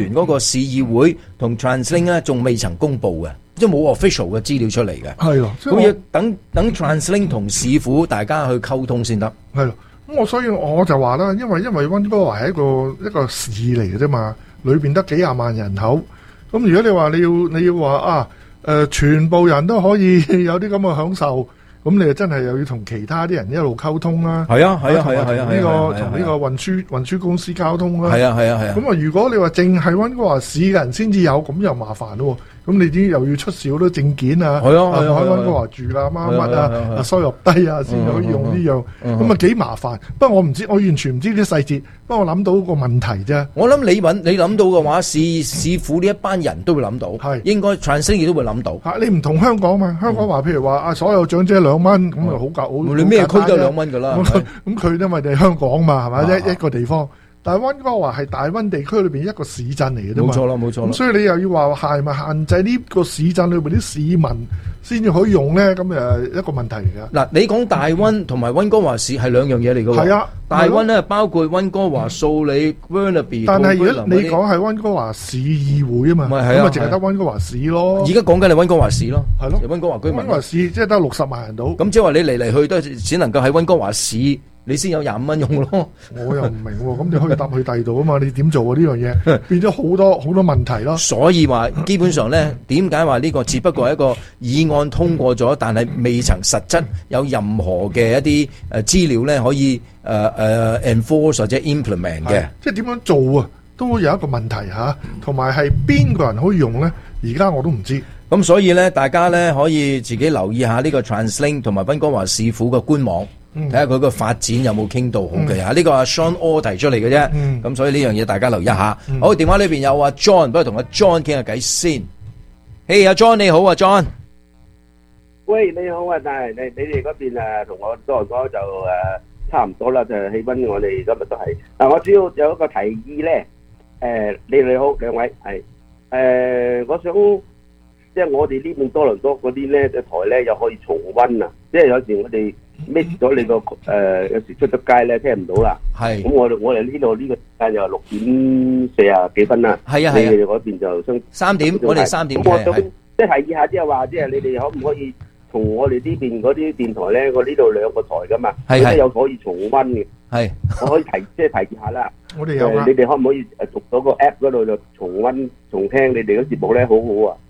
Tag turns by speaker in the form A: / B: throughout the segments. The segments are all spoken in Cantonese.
A: 源嗰個市議會同 TransLink 咧，仲未曾公布嘅，即係冇 official 嘅資料出嚟嘅。
B: 係咯，
A: 咁要等 TransLink 同市府大家去溝通先得。
B: 係咯，咁所以我就話啦，因為溫哥華係一個市嚟嘅啫嘛，裏邊得幾廿萬人口。咁如果你話你要話全部人都可以有啲咁嘅享受。咁你就真係又要同其他啲人一路溝通啦。
A: 係啊，同
B: 呢個運輸公司溝通啦。
A: 係啊。
B: 咁如果你話淨係溫哥華市嘅人先至有，咁又麻煩咯。咁你啲又要出示好多證件啊。喺溫哥華住啦，乜收入低啊，先可以用呢樣。咁幾麻煩。不過我唔知，我完全唔知啲細節。不過我諗到個問題啫。
A: 我諗你諗到嘅話，市府呢一班人都會諗到。係應該 TransLink 亦都會諗到。
B: 你唔同香港嘛？香港話譬如話所有長者2蚊，咁啊好夠。
A: 你咩區都2蚊㗎啦。
B: 咁佢因為你係香港嘛，係咪一個地方？但係溫哥華係大溫地區裏邊一個市鎮嚟嘅啫嘛。冇錯啦。咁所以你又要話係咪限制呢個市鎮裏邊啲市民先至可以用咧？咁一個問題嚟㗎。嗱，
A: 你講大溫同埋溫哥華市係兩樣嘢嚟㗎喎。係啊，大溫咧包括溫哥華、素里、Burnaby。
B: 但係如果你講係溫哥華市議會啊嘛，咁咪淨係得溫哥華市咯。
A: 而家講緊係溫哥華市咯。係咯，溫哥華居民。
B: 溫哥華市即係得60萬人到。
A: 咁即係話你嚟去都只能夠喺溫哥華市。你先有25蚊用咯，
B: 我又唔明喎。咁你可以搭去第二度啊嘛？你點做啊？呢樣嘢變咗好多問題咯。
A: 所以話基本上咧，點解話呢個只不過係一個議案通過咗，但係未曾實質有任何嘅一啲資料咧可以enforce 或者 implement 嘅。
B: 即係點樣做啊？都有一個問題嚇，同埋係邊個人可以用咧？而家我都唔知。
A: 咁所以咧，大家咧可以自己留意下呢個 TransLink 同埋溫哥華市府嘅官網。睇下佢個發展有冇傾到好嘅嚇，呢個阿 Sean O 提出嚟嘅啫，咁所以呢樣嘢大家留意下。好，電話裏邊有阿 John，不如同阿 John 傾下偈先。嘿，阿 John 你好啊 ，John。
C: 喂，你好啊，但係你哋嗰邊同我多倫多就差唔多啦，就氣温我哋今日都係。嗱，我主要有一個提議咧，你好兩位係我想即係我哋呢邊多倫多嗰啲咧嘅台咧又可以重温啊，即係有時我哋。miss 咗你個有時出咗街咧聽唔到啦，係咁我哋呢度呢個時間又6點40幾分啦，係啊，你哋嗰邊就
A: 3點，我哋3點
C: 嘅，我想即係提議下，即係話即係你哋可唔可以同我哋呢邊嗰啲電台咧，我呢度2個台噶嘛，係有可以重温嘅，係我可以即係提議下啦，我哋有你哋可唔可以讀到個 app 嗰度就重温重聽你哋嗰節目咧，好好啊！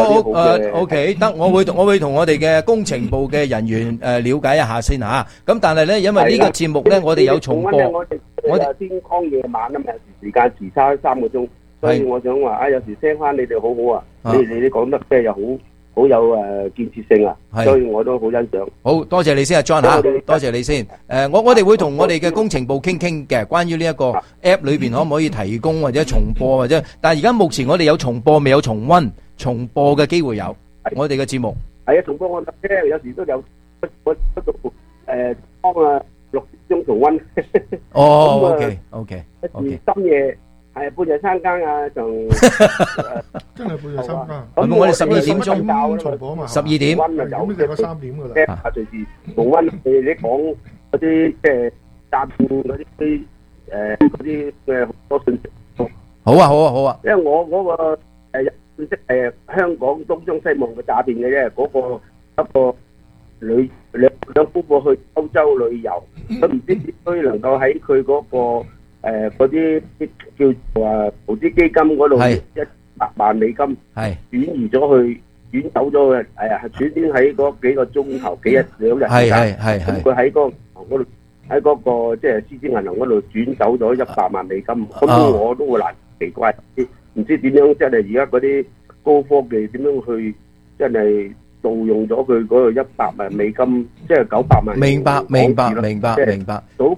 A: OK 得，我會同我哋嘅工程部嘅人員了解一下先嚇。咁但係咧，因為呢個節目咧，我哋有重播，
C: 我哋天光夜晚啊嘛，時間時差3個鐘，所以我想話有時聽翻你哋好好啊，你講得即係又好有建設性啊，所以我都好欣賞。
A: 好多謝你先啊 John 嚇，多謝你先。我哋會同我哋嘅工程部傾嘅，關於呢一個 app 裏邊可唔可以提供或者重播或者，但係而家目前我哋有重播未有重温。重播嘅機會有，我哋嘅節目
C: 係啊，重播我聽，有時都有我做當6點鐘重温。
A: 哦，OK，
C: 深夜係半夜3更啊，就
B: 真係半夜3更。
A: 咁我哋12點鐘
B: 重播嘛
A: ，12點
B: 咁就個3點㗎啦。
C: 隨時重温你講嗰啲即係詐騙嗰啲嘅好多信息。
A: 好啊，
C: 因為我嗰個信息係香港東張西望嘅詐騙嘅啫，嗰個一個兩夫婦去歐洲旅遊，都唔知點樣能夠喺佢嗰個嗰啲叫做投資基金嗰度100萬美金係轉走咗嘅，轉喺嗰幾個鐘頭幾日2日時間，咁佢喺嗰度喺嗰個即係獅子銀行嗰度轉走咗100萬美金，咁我都會難奇怪。唔知點樣，即係而家嗰啲高科技點樣去，真係盜用咗佢嗰個100萬美金，即係900萬。明白。早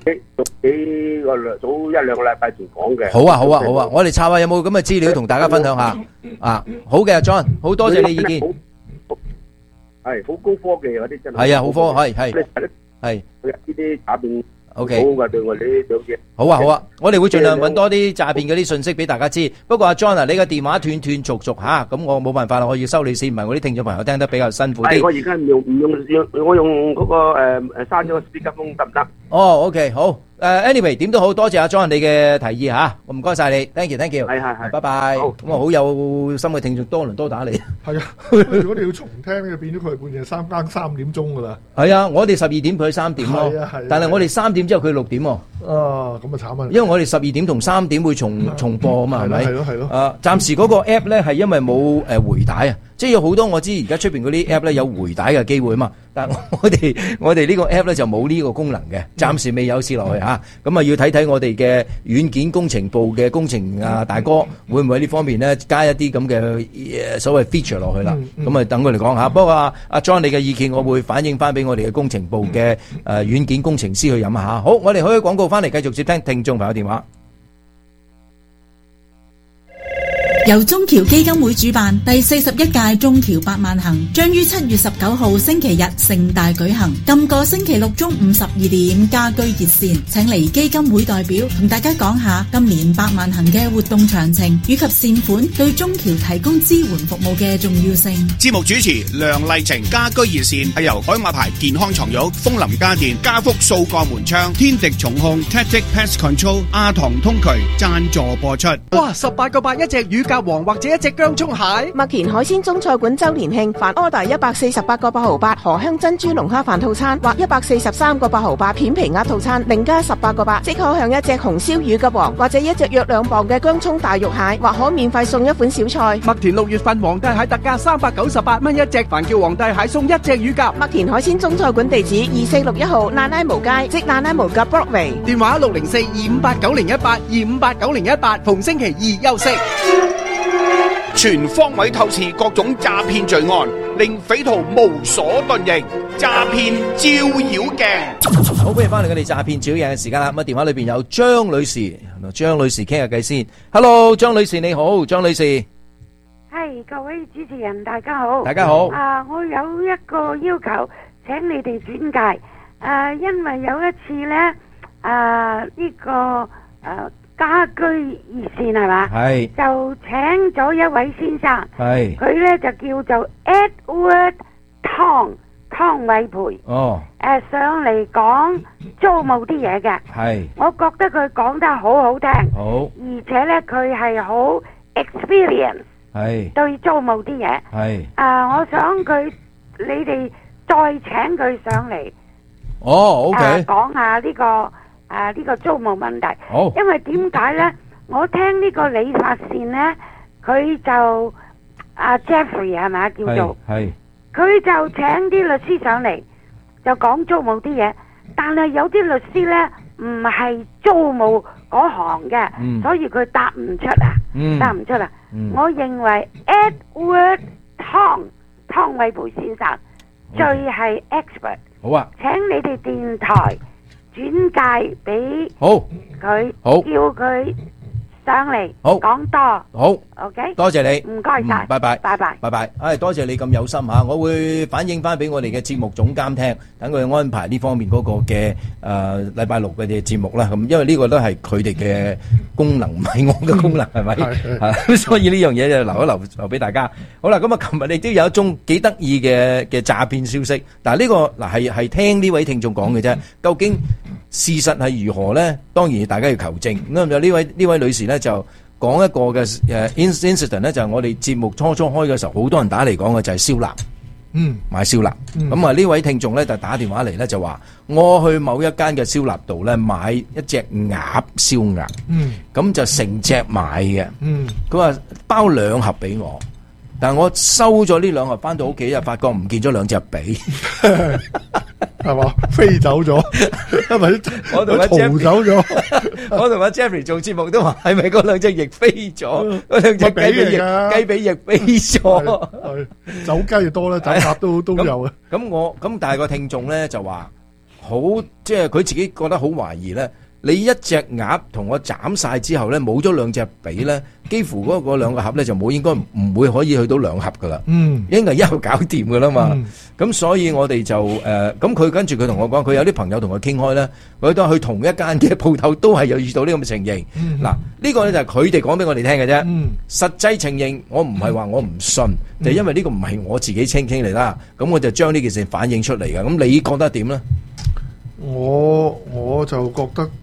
C: 1-2個禮拜前講嘅。好
A: 啊，我哋查下有冇咁嘅資料同大家分享下。好嘅 ，John， 好多謝你意見。
C: 係好高科技嗰啲真係。
A: 係啊，好科係。
C: 呢啲詐騙。
A: OK，
C: 好㗎，對我哋呢兩隻。
A: 好啊，我哋會盡量揾多啲詐騙嗰啲信息俾大家知。不過阿 John 你個電話斷續嚇，咁我冇辦法啦，我要收你線，唔係我啲聽眾朋友聽得比較辛苦啲。
C: 我而家唔用，我用嗰個刪咗個 speakerphone 得唔得？
A: OK，好， anyway 點都好，多謝阿莊你嘅提議嚇，我唔該曬你 ，thank you，
C: 係，
A: 拜拜。咁啊好有心嘅聽眾多倫多打嚟。
B: 係啊，如果你要重聽咧，變咗佢係半夜3點鐘噶啦。
A: 係啊，我哋12點佢3點咯。但係我哋3點之後佢6點喎。
B: 咁啊慘啊！
A: 因為我哋12點同3點會重播啊嘛，係咪？
B: 係咯。
A: 暫時嗰個 app 咧係因為冇回帶啊，即係有好多我知而家出邊嗰啲 app 咧有回帶嘅機會啊嘛。但係我哋呢個 app 咧就冇呢個功能嘅，暫時未有試落去嚇。咁啊要睇睇我哋嘅軟件工程部嘅工程大哥會唔會喺呢方面咧加一啲咁嘅所謂 feature 落去啦。咁啊等佢哋講下。不過阿 John 你嘅意見我會反映翻俾我哋嘅工程部嘅軟件工程師去飲下。好，我哋可以廣告翻嚟繼續接聽聽眾朋友電話。
D: 由中僑基金會主辦第41屆中僑百萬行將於7月19號星期日盛大舉行，今個星期六中午12點家居熱線，請嚟基金會代表同大家講下今年百萬行嘅活動詳情以及善款對中僑提供支援服務嘅重要性。
E: 節目主持梁麗晴，家居熱線係由海馬牌健康床褥、楓林家電、家福掃過門窗、天敵重控、Tactic Pest Control、阿唐通渠贊助播出。
F: 哇！18個8一隻乳鴿王或者一隻薑蔥蟹。
G: 麥田海鮮中菜館周年慶，凡 order 148個8毫8荷香珍珠龍蝦飯套餐或143個8毫8片皮鴨套餐，另加18個8，即可向一隻紅燒乳鴿王或者一隻約2磅嘅薑蔥大肉蟹，或可免費送一款小菜。
F: 麥田6月份皇帝蟹特價398蚊一隻，凡叫皇帝蟹送一隻乳鴿。
G: 麥田海鮮中菜館地址2461號難拉毛街，即難拉毛鴿 Broadway，
F: 電話604-258-9018，258-9018，逢星期二休息。
E: 全方位透視各種詐騙罪案，令匪徒無所遁形。詐騙照妖鏡。
A: 好，歡迎翻嚟我哋詐騙照妖鏡嘅時間啦。咁啊，電話裏邊有張女士，張女士傾下偈先。Hello， 張女士你好，張女士。
H: 係，各位主持人大家好。
A: 大家好。
H: 我有一個要求，請你哋轉介。因為有一次咧，家居熱線係嘛？係就請咗一位先生，係佢咧就叫做 Edward 湯偉培，上嚟講租務啲嘢嘅，係我覺得佢講得好好聽，好，而且咧佢係好 experience， 係對租務啲嘢，係我想你哋再請佢上嚟，OK，講下呢個租務問題，好，因為點解呢？我聽呢個理髮線呢，佢就Jeffrey 係咪叫做，係，佢就請啲律師上嚟，就講租務啲嘢，但係有啲律師呢唔係租務嗰行嘅，所以佢答唔出啊，答唔出啊。我認為 Edward 湯偉培先生最係 expert，好啊，請你哋電台轉介俾佢，好，叫佢上嚟，好講多，好 ，OK， 多謝你，唔該晒，拜拜，拜拜，拜拜，多謝你咁有心吓，我會反映翻俾我哋嘅節目總監聽，等佢安排呢方面嗰個嘅禮拜六嘅節目啦，咁因為呢個都係佢哋嘅功能，唔係我嘅功能，係咪？係，所以呢樣嘢就留俾大家。好啦，咁啊，琴日你都有一宗幾得意嘅詐騙消息，但係呢個係聽呢位聽眾講嘅啫，究竟事實係如何咧？當然大家要求證。咁就呢位女士咧就講一個嘅incident 咧，就係我哋節目初開嘅時候，好多人打嚟講嘅就係燒臘，買燒臘。咁啊呢位聽眾咧就打電話嚟咧就話，我去某一間嘅燒臘度咧買一隻鴨燒鴨，咁就成隻買嘅，佢話包2盒俾我。但係我收咗呢2盒翻到屋企就發覺唔見咗2隻髀，係嘛？飛走咗，因為我同阿 Jeffrey 逃走咗。我同阿 Jeffrey 做節目都話，係咪嗰2隻翼飛咗？嗰2隻雞髀翼飛咗。走雞多啦，走鴨都有啊。咁但係個聽眾咧就話，好即係佢自己覺得好懷疑咧。你一隻鴨同我斬晒之後咧，冇咗2隻髀咧，幾乎嗰2個盒咧就冇，應該唔會可以去到2盒噶啦，應該1盒搞掂噶啦嘛。咁所以我哋就咁佢跟住佢同我講，佢有啲朋友同佢傾開咧，佢都去同一間嘅鋪頭都係有遇到呢咁嘅情形。嗱，呢個咧就係佢哋講俾我哋聽嘅啫。實際情形我唔係話我唔信，就因為呢個唔係我自己傾嚟啦。咁我就將呢件事反映出嚟嘅。咁你覺得點咧？我就覺得。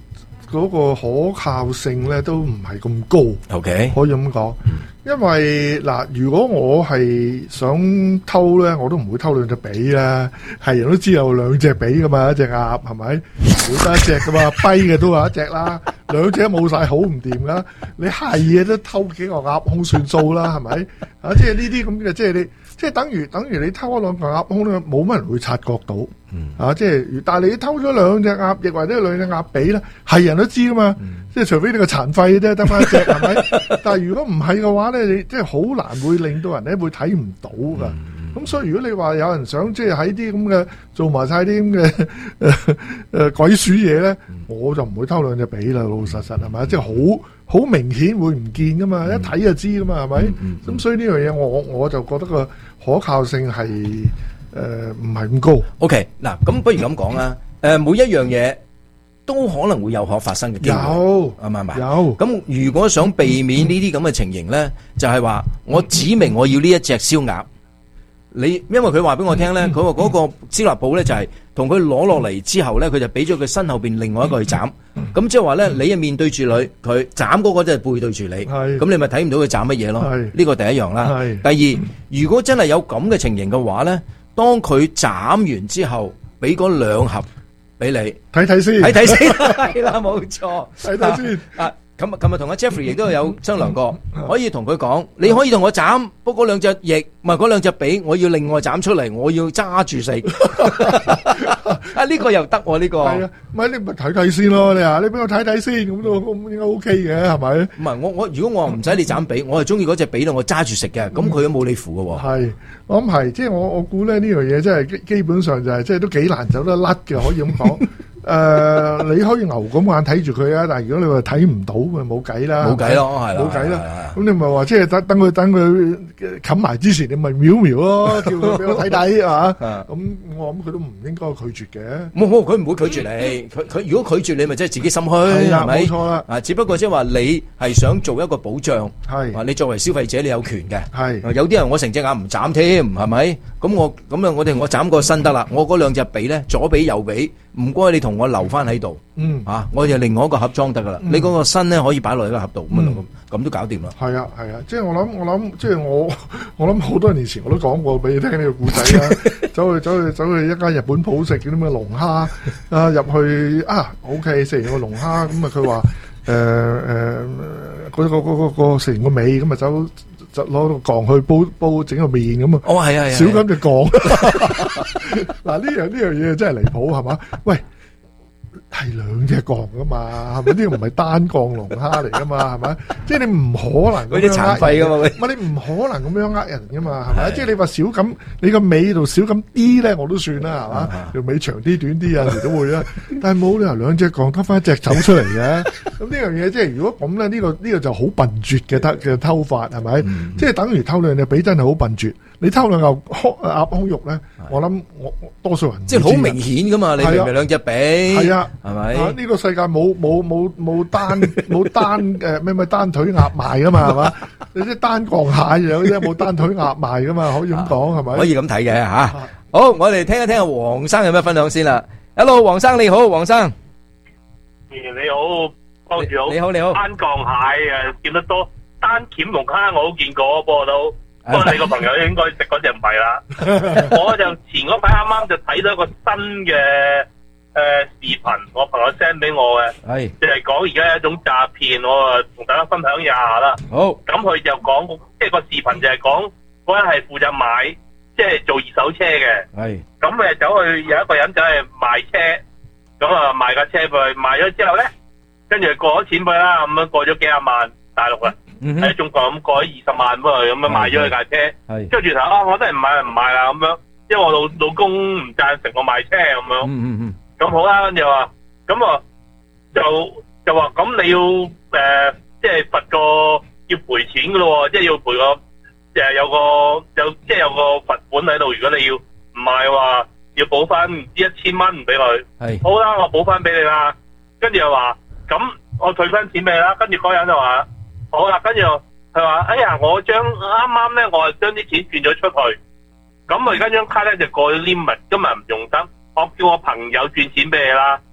B: 嗰個可靠性咧都唔係咁高。
A: OK，
B: 可以咁講。因為嗱，如果我係想偷咧，我都唔會偷兩隻髀啦。係人都知有兩隻髀噶嘛，一隻鴨係咪？冇得一隻噶嘛，跛嘅都有一隻啦，兩隻冇晒好唔掂噶。你係嘢都偷幾個鴨胸算數啦，係咪？啊，即係呢啲咁嘅，即係你，即係等於你偷咗兩個鴨胸咧，冇乜人會察覺到。啊，即係，但係你偷咗兩隻鴨翼或者兩隻鴨髀咧，係人都知噶嘛。即係除非你個殘廢啫，得翻一隻係咪？但係如果唔係嘅話咧，你即係好難會令到人咧會睇唔到噶。咁所以如果你話有人想即係喺啲咁嘅做埋晒啲咁嘅鬼鼠嘢咧，我就唔會偷兩隻髀啦，老老實實係咪？即係好明顯會唔見噶嘛，一睇就知噶嘛，係咪？咁所以呢樣嘢我就覺得個可靠性係唔係咁高。
A: OK， 嗱，咁不如咁講啦，每一樣嘢都可能會有可發生嘅機會，
B: 有
A: 係咪？
B: 有。
A: 咁如果想避免呢啲咁嘅情形咧，就係話我指明我要呢一隻燒鴨，因為佢話俾我聽咧，佢話嗰個燒臘鋪咧就係同佢攞落嚟之後咧，佢就俾咗佢身後邊另外一個去斬，咁即係話咧，你係面對住佢斬嗰個就係背對住你，咁你咪睇唔到佢斬乜嘢咯。呢個第一樣啦。第二，如果真係有咁嘅情形嘅話咧，當佢斬完之後，俾嗰兩盒俾你
B: 睇睇先，
A: 係啦，冇錯，
B: 睇睇先。
A: 琴日同阿 Jeffrey 亦都有商量過，可以同佢講，你可以同我斬，不過嗰兩隻翼唔係嗰兩隻髀，我要另外斬出嚟，我要揸住食。啊，呢個又得喎，呢個。係啊，
B: 唔係你咪睇睇先咯，你啊，你俾我睇睇先，咁都應該 OK 嘅，係咪？
A: 唔係如果我唔使你斬髀，我係中意嗰隻髀咧，我揸住食嘅，咁佢都冇你符嘅喎。
B: 係，我諗係，即係我估咧呢樣嘢，真係基本上就係即係都幾難走得甩嘅，可以咁講。你可以牛咁眼睇住佢啊，但係如果你話睇唔到，咪冇計啦。
A: 冇計咯，係啦，
B: 冇計啦。咁你咪話即係等佢冚埋之前，你咪瞄瞄咯，叫佢俾我睇睇啊。咁我諗佢都唔應該拒絕嘅。
A: 冇，佢唔會拒絕你。佢如果拒絕你，咪即係自己心虛，係咪？
B: 冇錯啦。
A: 啊，只不過即係話你係想做一個保障。係。你作為消費者，你有權嘅。係。有啲人我成隻眼唔斬添，係咪？咁我斬個身得啦。我嗰兩隻髀咧，左髀右髀，唔該你同我留翻喺度。我就另外一個盒裝得噶啦。你嗰個身咧可以擺落去個盒度，咁都搞掂啦。
B: 係啊，即係我諗，即係我諗好多年前我都講過俾你聽呢個故仔啦。走去一間日本鋪食嗰啲咩龍蝦啊，入去啊 OK 食完個龍蝦，咁啊佢話個食完個尾，咁啊就攞個槓去煲整個麵咁啊。哦，係少咁就槓。嗱，呢樣嘢真係離譜係嘛？喂！係兩隻槓噶嘛，係咪？呢個唔係單槓龍蝦嚟噶嘛，係咪？即係你唔可能
A: 嗰啲殘廢噶嘛，
B: 唔係你唔可能咁樣呃人噶嘛，係咪？即係你話少咁，你個尾度少咁啲咧，我都算啦，係嘛？條尾長啲短啲啊，都會啦。但係冇理由兩隻槓得翻一隻走出嚟嘅。咁呢樣嘢即係如果咁咧，呢個就好笨拙嘅偷法，係咪？即係等於偷兩隻髀真係好笨拙。你偷兩嚿鴨胸肉咧，我諗我多數人
A: 即係好明顯噶嘛，你明明兩隻髀，係啊，係咪？
B: 呢個世界冇單咩單腿鴨賣噶嘛，係嘛？你即係單槓蟹有啫，冇單腿鴨賣噶嘛，可以咁講係咪？
A: 可以咁睇嘅吓。好，我哋聽一聽阿黃生有咩分享先啦。Hello， 黃生你好，黃生。
I: 你好，幫住好。
A: 你好。
I: 單槓蟹啊，見得多。單鉗龍蝦我都見過，不過你個朋友應該食嗰隻唔係啦。我就前嗰排啱啱就睇到一個新嘅視頻，我朋友 send 俾我嘅，就係講而家一種詐騙，我同大家分享一下啦。好，咁佢就講，即係個視頻就係講嗰人係負責買，即係做二手車嘅。係，咁走去有一個人走去賣車，咁啊賣架車佢賣咗之後咧，跟住過咗錢俾啦，咁樣過咗幾廿萬大陸啦。喺中國咁過咗20萬喎，咁樣賣咗佢架車，跟住轉頭我真係唔賣啦咁樣，因為我老公唔贊成我賣車咁樣。咁好啦，跟住話，咁啊就話咁你要即係罰個要賠錢噶咯，即係要賠個有個罰款喺度，如果你要唔係話要補翻唔知1000蚊俾佢。係好啦，我補翻俾你啦，跟住又話咁我退翻錢俾你啦，跟住嗰人就話。好啦，跟住佢話：哎呀，我啱啱咧，我係將啲錢轉咗出去，咁我而家張卡咧就過咗 limit，今日唔用得，我叫我朋友轉錢俾你啦。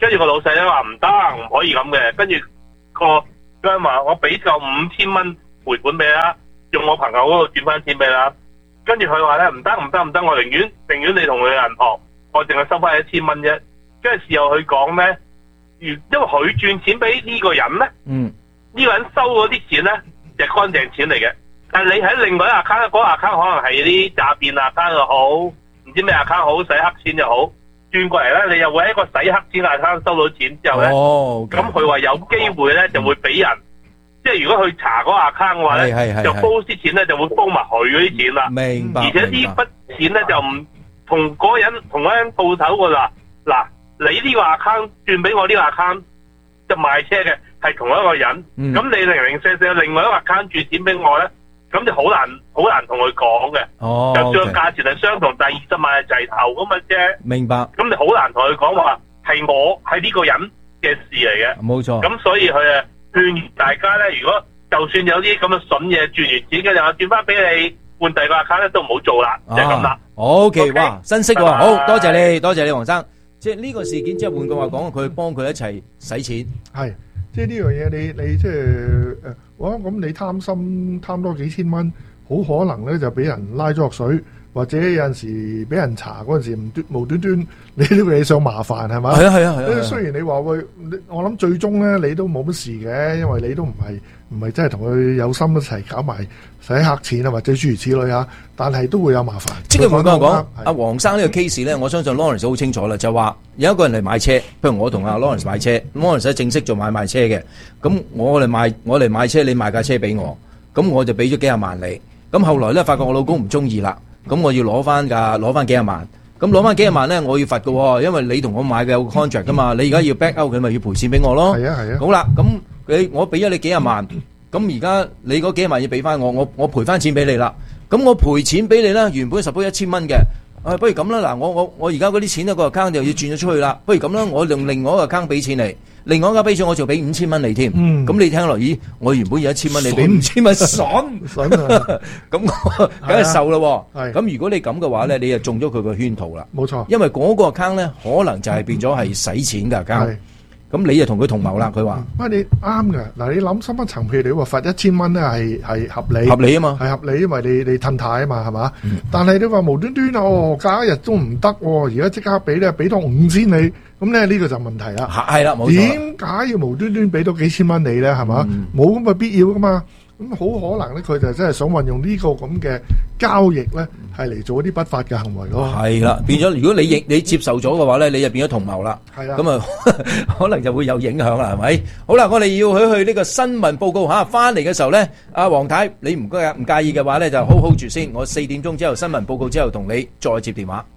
I: 跟住個老細咧話唔得，唔可以咁嘅。跟住個佢話我俾夠5000蚊回本俾你啦，用我朋友嗰度轉翻錢俾你啦。跟住佢話咧唔得，我寧願你同佢銀行，我淨係收翻1000蚊啫。跟住事後佢講咧，因為佢轉錢俾呢個人咧，呢個人收嗰啲錢咧就係乾淨錢嚟嘅。但係你喺另外一個 account，嗰個 account 可能係啲詐騙 account 又好，唔知咩 account 好，洗黑錢又好，轉過嚟咧，你又會喺一個洗黑錢 account 收到錢之後咧，咁佢話有機會咧就會俾人，即係如果去查嗰個 account 嘅話咧，就煲啲錢咧就會煲埋佢嗰啲錢啦。
A: 明白。
I: 而且呢筆錢咧就唔同嗰人鋪頭㗎啦。嗱，你呢個 account 轉俾我呢個 account 就賣車嘅係同一個人，咁你零零舍舍另外一個 account 轉錢俾我咧？咁就好難同佢講嘅，就算價錢係相同，但係20萬係齊頭咁嘅啫。
A: 明白。
I: 咁你好難同佢講話係呢個人嘅事嚟嘅。
A: 冇錯。咁
I: 所以佢勸大家咧，如果就算有啲咁嘅筍嘢轉完錢嘅，又轉翻俾你換第二個 account 咧，都唔好做啦，就係咁啦。
A: OK，哇，新識喎，好多謝你，黃生。即係呢個事件，即係換句話講，佢幫佢一齊使錢。
B: 係。即係呢樣嘢，你即係咁你貪多幾千蚊，好可能咧就俾人拉咗落水，或者有陣時俾人查嗰陣時無端端你呢個嘢想麻煩係嘛？係啊。雖然你話喂，我諗最終咧你都冇乜事嘅，因為你都唔係真係同佢有心一齊搞埋洗黑錢啊，或者諸如此類啊，但係都會有麻煩。
A: 即係換句話講，阿黃生呢個 case 咧，我相信 Lawrence 好清楚啦，就話有一個人嚟買車，譬如我同阿 Lawrence 買車，Lawrence 正式做買賣車嘅，咁我嚟買車，你賣架車俾我，咁我就俾咗幾廿萬你，咁後來咧發覺我老公唔中意啦，咁我要攞翻幾廿萬，咁攞翻幾廿萬咧我要罰㗎，因為你同我買嘅有個 contract 噶嘛，你而家要 back out 佢咪要賠錢俾我咯。係啊。好啦，咁我俾咗你幾廿萬，咁而家你嗰幾廿萬要俾翻我賠翻錢俾你啦。咁我賠錢俾你啦，原本suppose 1000蚊嘅，不如咁啦，嗱我而家嗰啲錢咧個 account 又要轉咗出去啦，不如咁啦，我用另外一個 account 俾錢你，另外一個俾錢我就俾5000蚊你添。咁你聽落，咦，我原本有1000蚊，你俾5000蚊，爽咁我梗係受咯。咁如果你咁嘅話咧，你就中咗佢個圈套啦。冇錯，因為嗰個 account 咧可能就係變咗係使錢嘅 account。咁你就同佢同謀啦，佢話。喂，你啱㗎，嗱你諗深一層，譬如你話罰1000蚊咧係合理啊嘛，係合理，因為你褪軚啊嘛，係嘛？但係你話無端端隔一日都唔得，而家即刻俾多5000你，咁咧呢個就問題啦。係啦，冇錯。點解要無端端俾多幾千蚊你咧？係嘛？冇咁嘅必要噶嘛。咁好可能咧，佢就真係想運用呢個咁嘅交易咧，係嚟做一啲不法嘅行為咯。係啦，變咗如果你接受咗嘅話咧，你就變咗同謀啦。係啦，咁啊可能就會有影響啦，係咪？好啦，我哋要去呢個新聞報告嚇，翻嚟嘅時候咧，阿黃太，你唔介意嘅話咧，就hold住先。我4點鐘之後新聞報告之後同你再接電話。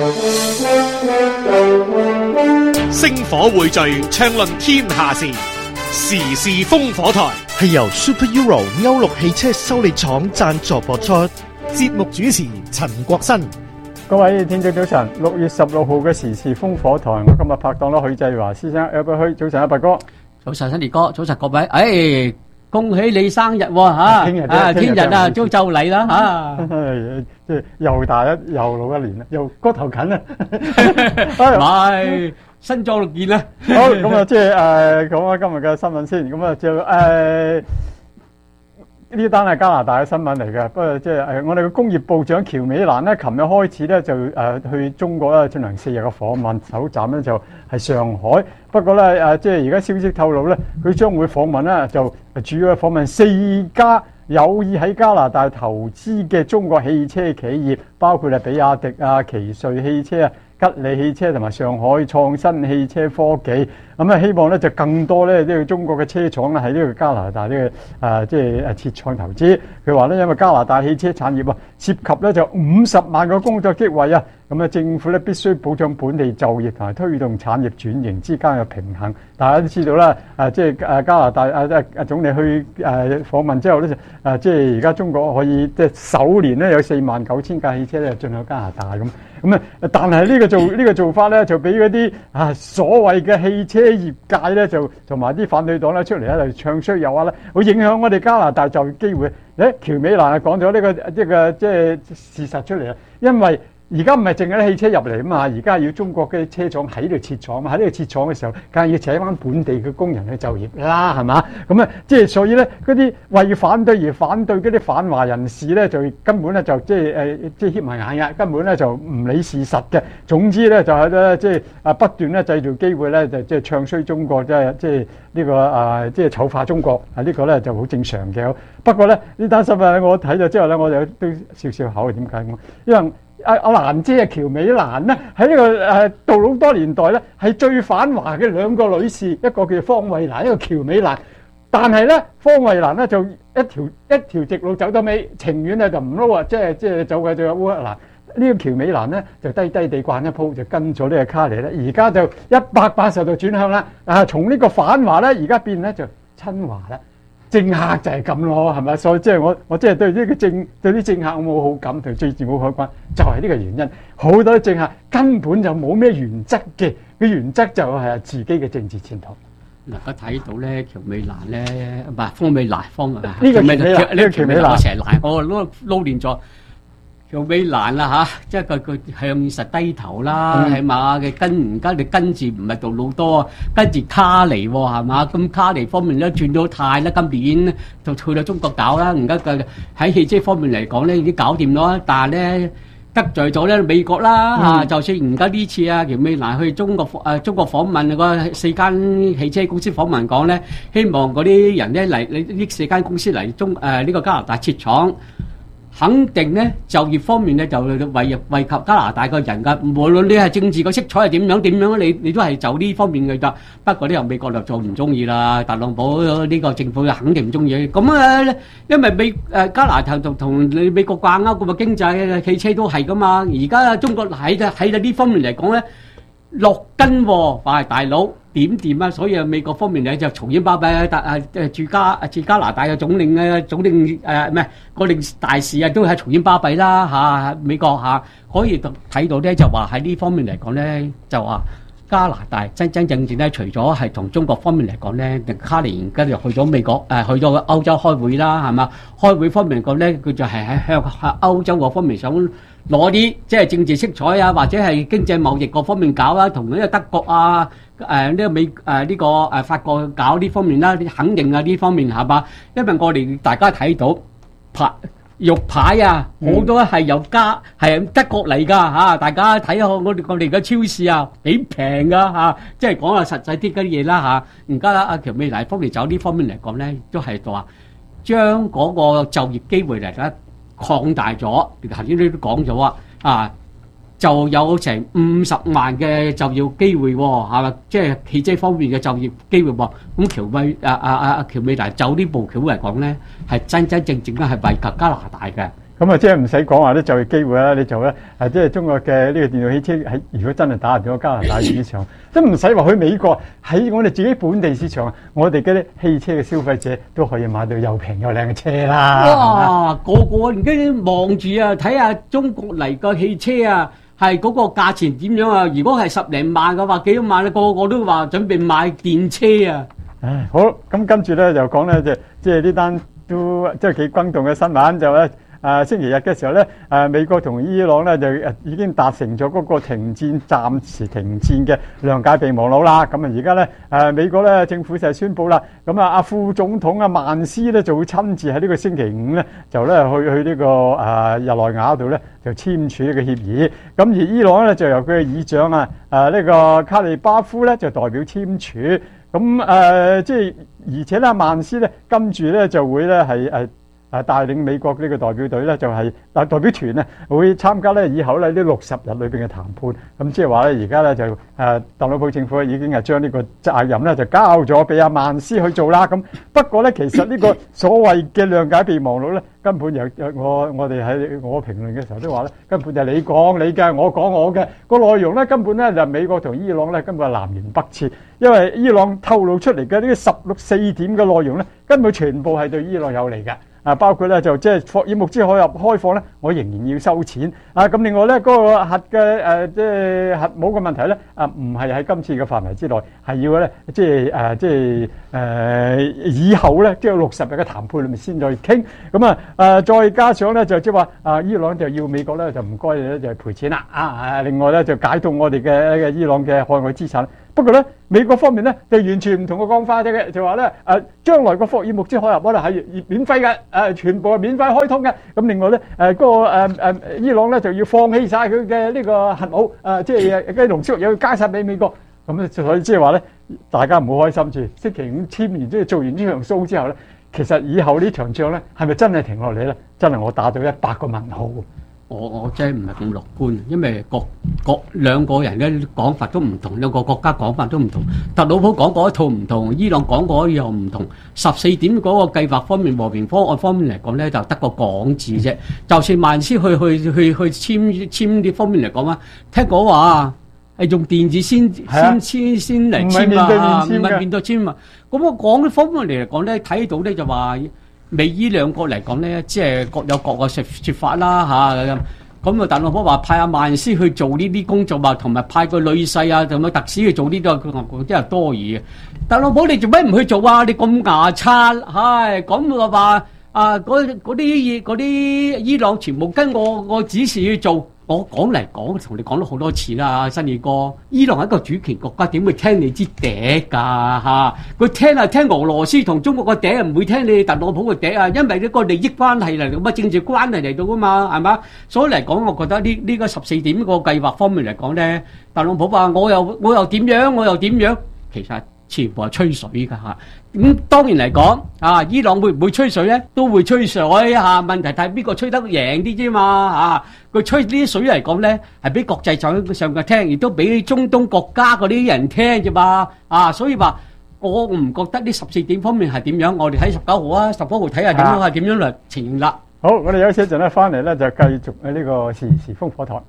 J: 星火匯聚，暢論天下事。時事烽火台係由 Super Euro 歐陸汽車修理廠贊助播出，節目主持陳國新。
K: 各位聽眾早晨，6月16號嘅時事烽火台，我今日拍檔啦許繼華先生，Albert 許，早晨阿伯哥，
L: 早晨 Sandy 哥，早晨各位，恭喜你生日喎嚇！聽日啊，都就嚟啦嚇！
K: 即係又大又老一年啦，又個頭近啦，
L: 唔係新裝六件啦。
K: 好咁啊，即係講下今日嘅新聞先。咁啊就呢單係加拿大嘅新聞嚟嘅，不過即係我哋嘅工業部長喬美蘭咧，琴日開始咧就去中國咧進行4日嘅訪問，首站咧就係上海。不過咧即係而家消息透露咧，佢將會訪問咧就主要係訪問4家有意喺加拿大投資嘅中國汽車企業，包括係比亞迪啊、奇瑞汽車啊、吉利汽車同埋上海創新汽車科技。咁希望咧就更多咧呢個中國嘅車廠咧喺呢個加拿大呢個即係設廠投資。佢話咧，因為加拿大汽車產業涉及咧就50萬個工作職位啊，咁政府咧必須保障本地就業同埋推動產業轉型之間嘅平衡。大家都知道啦，即係加拿大總理去訪問之後咧即係而家中國可以即係首年咧有49000架汽車咧進入加拿大咁。但係呢個做法咧，就俾嗰啲所謂嘅汽車業界咧，就同埋啲反對黨咧出嚟咧，就唱衰又話咧，會影響我哋加拿大就業機會。喬美蘭講咗呢個即係事實出嚟啦，因為而家唔係淨係啲汽車入嚟啊嘛，而家要中國嘅車廠喺度設廠嘛，喺呢度設廠嘅時候，梗係要請翻本地嘅工人去就業啦，係嘛？咁啊，即係所以咧，嗰啲為反對而反對嗰啲反華人士咧，就根本咧就即係瞌埋眼嘅，根本咧就唔理事實嘅。總之咧就係咧即係不斷咧製造機會咧，就即係唱衰中國，即係呢個即係醜化中國啊！呢個咧就好正常嘅。不過咧呢單新聞我睇咗之後咧，我就都笑笑口係點解咁？因為阿蘭姐喬美蘭咧喺呢個杜魯多年代咧係最反華嘅兩個女士，一個叫方慧蘭，一個喬美蘭。但係咧方慧蘭咧就一條直路走到尾，情願咧就唔撈啊，即係走嘅就有烏克蘭。呢個喬美蘭咧就低低地慣一鋪，就跟咗呢個卡尼咧，而家就180度轉向啦。從呢個反華咧，而家變咧就親華啦。政客就係咁咯，係咪？所以即係我即係對呢個對啲政客我冇好感，同政治冇好關，就係呢個原因。好多政客根本就冇咩原則嘅，個原則就係自己嘅政治前途。
L: 嗱，而家睇到咧，喬美蘭咧，唔係方美蘭，呢
K: 個喬美蘭，
L: 我成日賴我撈亂咗。喬美蘭啦嚇，即係佢向實低頭啦，起碼嘅而家你跟住唔係杜魯多，跟住卡尼喎，係嘛？咁卡尼方面咧轉咗態啦，今年就去到中國搞啦。而家嘅喺汽車方面嚟講咧已經搞掂咗，但係咧得罪咗咧美國啦嚇。就算而家呢次啊，喬美蘭去中國訪問嗰4間汽車公司訪問講咧，希望嗰啲人咧嚟呢4間公司嚟呢個加拿大設廠。肯定咧就業方面咧就惠及加拿大個人噶，無論你係政治個色彩係點樣，你都係走呢方面嘅㗎。不過呢由美國就做唔中意啦，特朗普呢個政府就肯定唔中意。咁因為加拿大同你美國掛鈎個經濟汽車都係噶嘛。而家中國喺呢方面嚟講咧落根喎，大佬。點掂啊？所以美國方面咧就嘈喧巴閉，駐加拿大嘅總領咩個領大使啊，都係嘈喧巴閉啦嚇。美國嚇可以睇到咧，就話喺呢方面嚟講咧，就話加拿大真正咧，除咗係同中國方面嚟講咧，卡尼而家就去咗美國去咗歐洲開會啦，係嘛？開會方面嚟講咧，佢就係喺向歐洲嗰方面想攞啲即係政治色彩啊，或者係經濟貿易各方面搞啦，同呢個德國啊。呢個法國搞呢方面啦，肯定啊呢方面係嘛？因為我哋大家睇到肉牌啊，好多係係德國嚟㗎嚇。大家睇下我哋嘅超市啊，幾平㗎嚇。即係講下實際啲嗰啲嘢啦嚇。而家阿喬美蘭方面走呢方面嚟講咧，都係話將嗰個就業機會嚟咧擴大咗。頭先你都講咗啊。就有成50萬嘅就業機會喎，係嘛？即係汽車方面嘅就業機會喎。咁喬美蘭走呢步橋嚟講咧，係真正咧係惠及加拿大嘅。
K: 咁啊，即係唔使講話啲就業機會啦，你做咧即係中國嘅呢個電動汽車喺如果真係打入咗加拿大市場，都唔使話去美國，喺我哋自己本地市場，我哋嗰啲汽車嘅消費者都可以買到又平又靚嘅車啦。
L: 哇！個而家望住啊，睇下中國嚟個汽車啊！係嗰個價錢點樣啊？如果係10零萬嘅話，幾多萬咧？個個都話準備買電車啊！
K: 唉，好，咁跟住咧就講咧，即係呢單都即係幾轟動嘅新聞，就咧星期日嘅時候咧，美國同伊朗咧就已經達成咗嗰個暫時停戰嘅諒解備忘錄啦。咁啊而家咧美國咧政府就係宣布啦，咁啊阿副總統曼斯咧就會親自喺呢個星期5咧就咧去呢個日內瓦度咧就簽署呢個協議。咁而伊朗咧就由佢嘅議長呢個卡利巴夫咧就代表簽署。咁即係而且咧曼斯咧跟住咧就會咧係帶領美國呢個代表隊咧就係代表團咧會參加咧以後咧呢60日裏邊嘅談判。咁即係話咧而家咧就特朗普政府已經係將呢個責任咧就交咗俾阿曼斯去做啦。咁不過咧其實呢個所謂嘅諒解備忘錄咧根本我哋喺我評論嘅時候都話咧根本就係你講你嘅，我講我嘅，個內容咧根本咧就美國同伊朗咧根本係南轅北轍，因為伊朗透露出嚟嘅呢個16.4點嘅內容咧根本全部係對伊朗有利嘅。 包括咧就即係霍爾木茲海峽開放咧，我仍然要收錢咁另外咧嗰個核嘅即係核武嘅問題咧唔係喺今次嘅範圍之內，係要咧即係以後咧即係60日嘅談判裏面先再傾。咁再加上咧就即係話伊朗就要美國咧就唔該咧就賠錢啦另外咧就解凍我哋嘅伊朗嘅海外資產。不過咧，美國方面咧就完全唔同嘅講法嘅，就話咧將來個霍爾木茲海峽嗰度係免費嘅，全部係免費開通嘅。咁另外咧伊朗咧就要放棄晒佢嘅呢個核武，即係嘅濃縮又要加晒俾美國。咁所以即係話咧，大家唔好開心住。星期五簽完即係做完呢場 show 之後咧，其實以後呢場仗咧係咪真係停落嚟咧？真係我打到100個問號。
L: 我真係唔係咁樂觀，因為各兩個人嘅講法都唔同，兩個國家講法都唔同。特朗普講嗰一套唔同，伊朗講嗰又唔同。14點嗰個計劃方面、和平方案方面嚟講咧，就得個講字啫。就算萬斯去簽呢方面嚟講啊，聽講話係用電子先嚟簽啊，唔係面對簽啊。咁我講呢方面嚟講咧，睇到咧就話。美伊兩國嚟講咧，即係各有各嘅説法啦嚇咁特朗普話派阿曼斯去做呢啲工作啊，同埋派個女婿啊，同埋特使去做呢啲，真係多餘嘅。特朗普你做咩唔去做啊？你咁牙刷，咁嘅話嗰啲伊朗全部跟我指示去做。我講嚟講同你講咗好多次啦，新義哥，伊朗係一個主權國家，點會聽你支笛㗎佢聽俄羅斯同中國個笛，唔會聽你特朗普個笛啊，因為呢個利益關係嚟到，乜政治關係嚟到㗎嘛，係嘛？所以嚟講，我覺得呢個14點個計劃方面嚟講咧，特朗普話我又點樣，其實全部係吹水㗎咁當然嚟講伊朗會唔會吹水咧？都會吹水問題睇邊個吹得贏啲啫嘛佢吹呢啲水嚟講咧，係俾國際上嘅聽，亦都俾中東國家嗰啲人聽啫嘛所以話我唔覺得呢14點方面係點樣，我哋喺19號19號睇下點樣嚟呈現啦。
K: 好，我哋休息一陣咧，翻嚟咧就繼續呢個時風火台。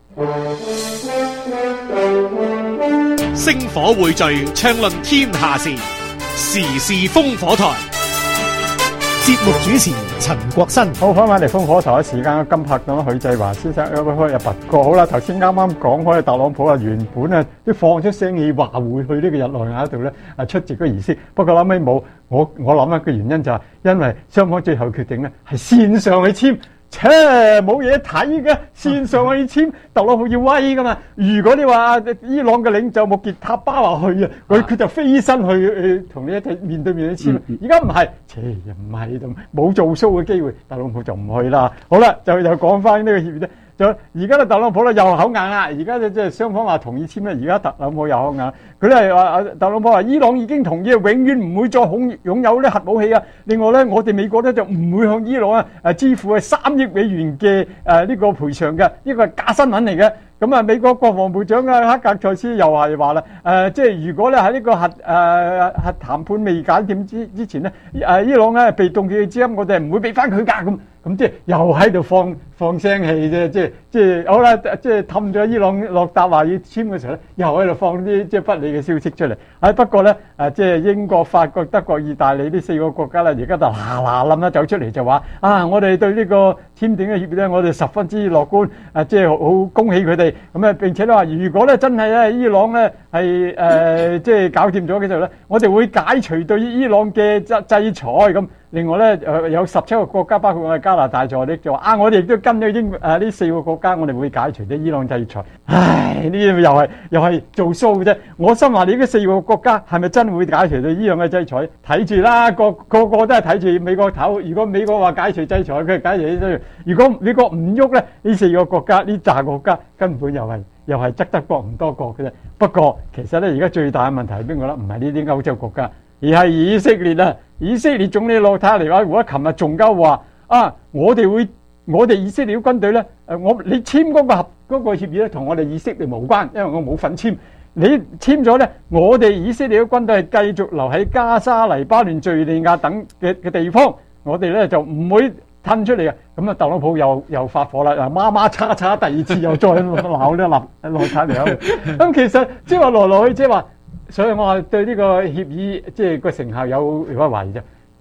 J: 星火匯聚，暢論天下事，時事風火台。節目主持陳國新。
K: 好，翻返嚟風火台嘅時間，金拍檔許繼華先生開入拔過。好啦，頭先啱啱講開特朗普原本都放出聲氣話會去呢個日內瓦度咧出席個儀式，不過後尾冇。我諗一個原因就係因為雙方最後決定咧係線上去簽。冇嘢睇嘅，線上去簽，特朗普要威噶嘛。如果你話伊朗嘅領袖穆傑塔巴話去佢就飛身去同你一齊面對面去簽。而家唔係，唔係冇做 show 嘅機會，特朗普就唔去啦。好啦，就講翻呢個協議咧。而家特朗普咧又口硬啦，而家即係雙方話同意簽咧，而家特朗普又口硬，佢都係話特朗普話伊朗已經同意，永遠唔會再擁有咧核武器啊。另外咧，我哋美國咧就唔會向伊朗支付3億美元嘅呢個賠償嘅，呢個係假新聞嚟嘅。咁美國國防部長克格塞斯又係話啦，即係如果咧喺呢個核談判未解掂之前咧，伊朗咧被凍結嘅資金，我哋係唔會俾翻佢㗎咁即係又喺度放聲氣啫，即係好啦，即係氹咗伊朗落答話要簽嘅時候咧，又喺度放啲即係不利嘅消息出嚟。不過咧即係英國、法國、德國、意大利呢4個國家咧，而家就嗱冧走出嚟就話我哋對呢個簽訂嘅協議咧，我哋十分之樂觀，即係好恭喜佢哋。咁並且咧話，如果咧真係咧伊朗咧係即係搞掂咗嘅時候咧，我哋會解除對伊朗嘅制裁咁。另外咧有17個國家，包括我哋加拿大在內，就話我哋亦都跟咗呢4個國家，我哋會解除啲伊朗制裁。唉，呢啲又係做 show 嘅啫。我心話你呢4個國家係咪真會解除對伊朗嘅制裁？睇住啦，個個都係睇住美國頭。如果美國話解除制裁，佢解除制裁；如果美國唔喐咧，呢4個國家呢紮國家根本又係側得國唔多國嘅啫。不過其實咧，而家最大嘅問題係邊個咧？唔係呢啲歐洲國家。而係以色列啊！以色列總理內塔尼亞胡啊，琴日仲交話我哋以色列軍隊咧，你簽嗰個協議咧，同我哋以色列無關，因為我冇份簽。你簽咗咧，我哋以色列嘅軍隊係繼續留喺加沙、黎巴嫩、敍利亞等嘅地方，我哋咧就唔會褪出嚟嘅。咁特朗普又發火啦，媽叉叉第2次又再鬧呢內塔尼亞胡。咁其實即係話來來去即係話。所以我話對呢個協議即係個成效有懷疑啫。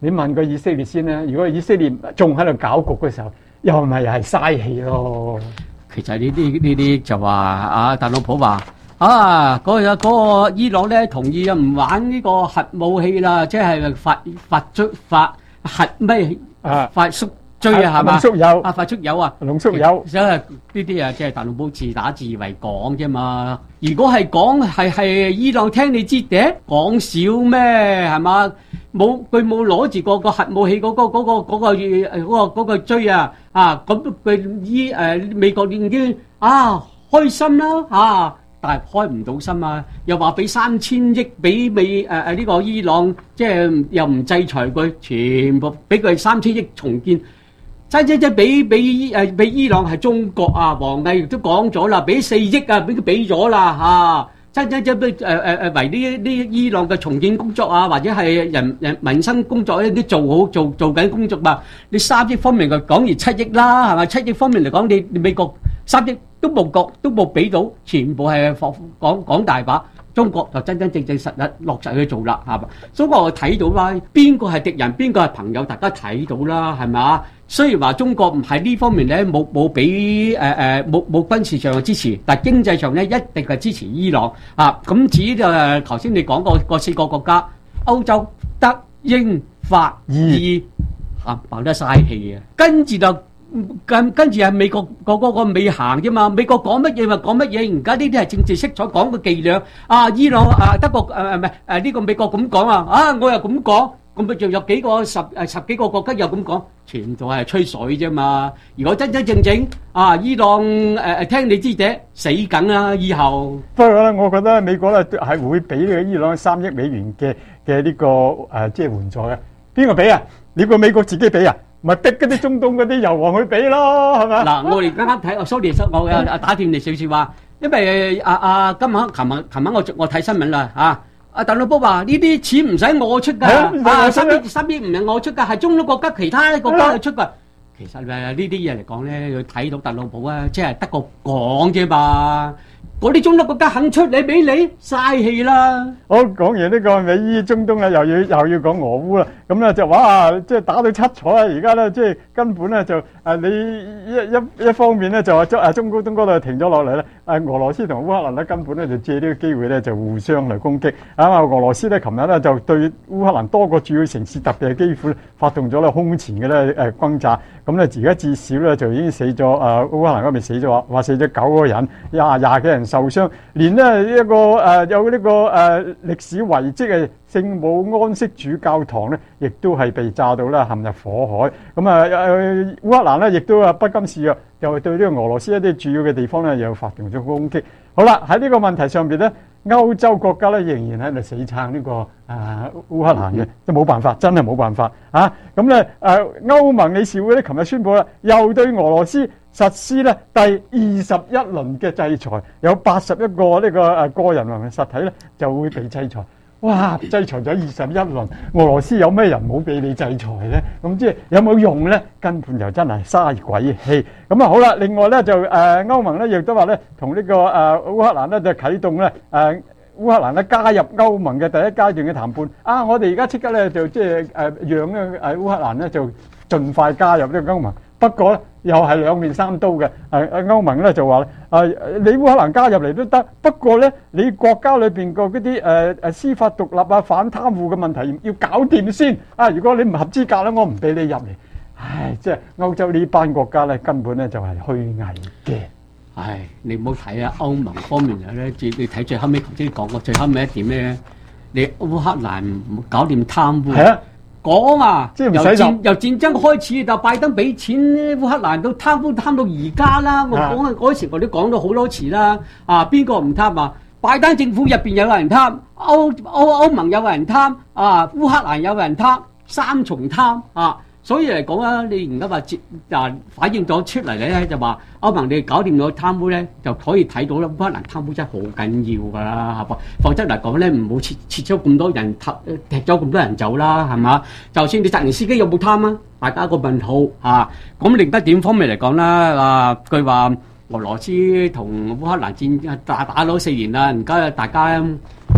K: 你問個以色列先啦，如果以色列仲喺度搞局嘅時候，又咪係嘥氣咯。
L: 其實呢啲就話啊，特朗普話啊，嗰個伊朗咧同意唔玩呢個核武器啦，即係核咩發縮追啊，係嘛？
K: 濃縮鈾
L: 啊，發縮鈾啊，
K: 濃縮鈾，
L: 即係呢啲啊，即係特朗普自打自為講啫嘛。如果係講係伊朗聽你知嘅，講少咩係嘛？佢冇攞住個核武器嗰個追啊！咁佢美國已經開心啦但係開唔到心啊！又話俾3000億俾呢個伊朗，即係又唔制裁佢，全部俾佢3000億重建。真俾伊朗係中國啊！王毅亦都講咗啦，俾4億啊，俾佢俾咗啦真為呢伊朗嘅重建工作啊，或者係人民生工作呢啲做緊工作嘛。你3億方面嚟講，而7億啦，係咪7億方面嚟講，你美國3億都冇俾到，全部係講大把。中國就真正實落實去做啦，係嘛？所以我睇到啦，邊個係敵人，邊個係朋友，大家睇到啦，係咪啊？雖然話中國唔喺呢方面咧冇俾冇軍事上嘅支持，但係經濟上咧一定係支持伊朗咁至於頭先你講過4個國家，歐洲德英法意爆得嘥氣啊！跟住係美國個未行啫嘛，美國講乜嘢咪講乜嘢，而家呢啲係政治色彩講嘅伎倆伊朗德國呢個美國咁講我又咁講，咁咪仲有幾個十幾個國家又咁講，全部係吹水啫嘛。如果真正伊朗聽你知者死梗啦以後。
K: 不過咧，我覺得美國咧係會俾呢個伊朗3億美元嘅呢個即係援助嘅。邊個俾啊？你個美國自己俾啊？咪逼嗰啲中東嗰啲油王去俾咯，係咪？
L: 嗱，我哋啱啱睇，sorry，我打斷你少少話，因為琴晚我睇新聞啦特朗普話呢啲錢唔使我出㗎，3億唔係我出㗎，係中東國家其他國家去出㗎。其實呢啲嘢嚟講咧，要睇到特朗普即係得個講啫嘛。嗰啲中東國家肯出你俾你，嘥氣啦！
K: 好，講完呢個美伊中東又要講俄烏啦，咁咧就哇，即係打到七彩啊！而家咧即係根本咧就你一方面咧就話中東嗰度停咗落嚟咧，俄羅斯同烏克蘭咧根本咧就借呢個機會咧就互相嚟攻擊俄羅斯咧琴日咧就對烏克蘭多個主要城市，特別係基輔發動咗咧空前嘅咧轟炸，咁咧而家至少咧就已經死咗烏克蘭嗰邊死咗話死咗9個人，廿幾人受傷，連呢一個有呢個歷史遺跡嘅聖母安息主教堂咧，亦都係被炸到咧陷入火海。咁烏克蘭咧亦都不甘示弱，又對呢個俄羅斯一啲主要嘅地方咧又發動咗攻擊。好啦，喺呢個問題上邊咧，歐洲國家咧仍然喺度死撐呢個烏克蘭嘅，都冇辦法，真係冇辦法咁咧歐盟理事會咧，琴日宣布啦，又對俄羅斯實施咧第21輪嘅制裁，有81個呢個個人同實體咧就會被制裁。哇！制裁咗21輪，俄羅斯有咩人冇俾你制裁咧？咁即係有冇用咧？根本就真係嘥鬼氣。咁好啦，另外咧就歐盟咧亦都話咧，同呢個烏克蘭咧就啟動咧烏克蘭咧加入歐盟嘅第一階段嘅談判。我哋而家即刻咧就即係讓咧烏克蘭咧就盡快加入呢個歐盟。不過咧又係兩面三刀嘅，歐盟咧就話你烏克蘭加入嚟都得，不過咧你國家裏邊個嗰啲司法獨立反貪污嘅問題要搞掂先。如果你唔合資格咧，我唔俾你入嚟。即係歐洲呢班國家咧根本咧就係虛偽嘅。
L: 你唔好睇歐盟方面咧，你睇最後尾頭先講過最後尾一點咧，你烏克蘭唔搞掂貪污。講即係由戰爭開始就拜登俾錢烏克蘭都貪到而家啦。我講嗰時我都講咗好多次啦。邊個唔貪啊？拜登政府入邊有人貪，歐盟有人貪，烏克蘭有人貪，3重貪所以嚟講啦，你而家話反映咗出嚟咧，就話歐盟你搞掂咗貪污咧，就可以睇到啦。烏克蘭貪污真係好緊要噶啦，係噃。否則嚟講咧，唔好撤咗咁多人，踢咗咁多人走啦，係嘛？就算你澤連斯基有冇貪啊？大家個問號咁另一點方面嚟講啦，據話俄羅斯同烏克蘭戰打咗4年啦，而家大家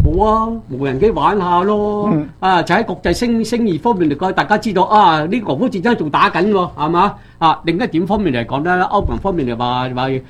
L: 冇啊，無人機玩下咯。就喺國際聲譽方面嚟講，大家知道啊，呢個俄烏戰爭仲打緊喎，係嘛？另一點方面嚟講咧，歐盟方面就話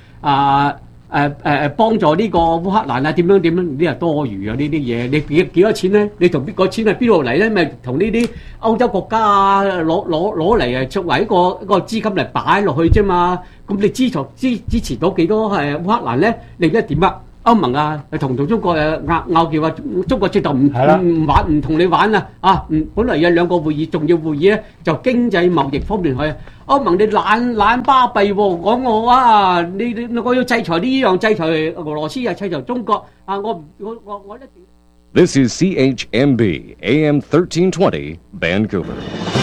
L: 幫助呢個烏克蘭啊，點樣呢係多餘啊！呢啲嘢你幾多錢咧？你同邊個錢係邊度嚟咧？咪同呢啲歐洲國家啊攞嚟啊，作為一個資金嚟擺落去啫嘛。咁你支持到幾多係烏克蘭咧？另一點啊，歐盟啊，同中國拗撬啊，中國直頭唔玩唔同你玩啊！本來有兩個會議，重要會議咧就經濟貿易方面去。歐盟你懶巴閉喎，講我啊，我要制裁呢樣，制裁俄羅斯又制裁中國啊！我一定。
M: This is CHMB AM 1320 Vancouver。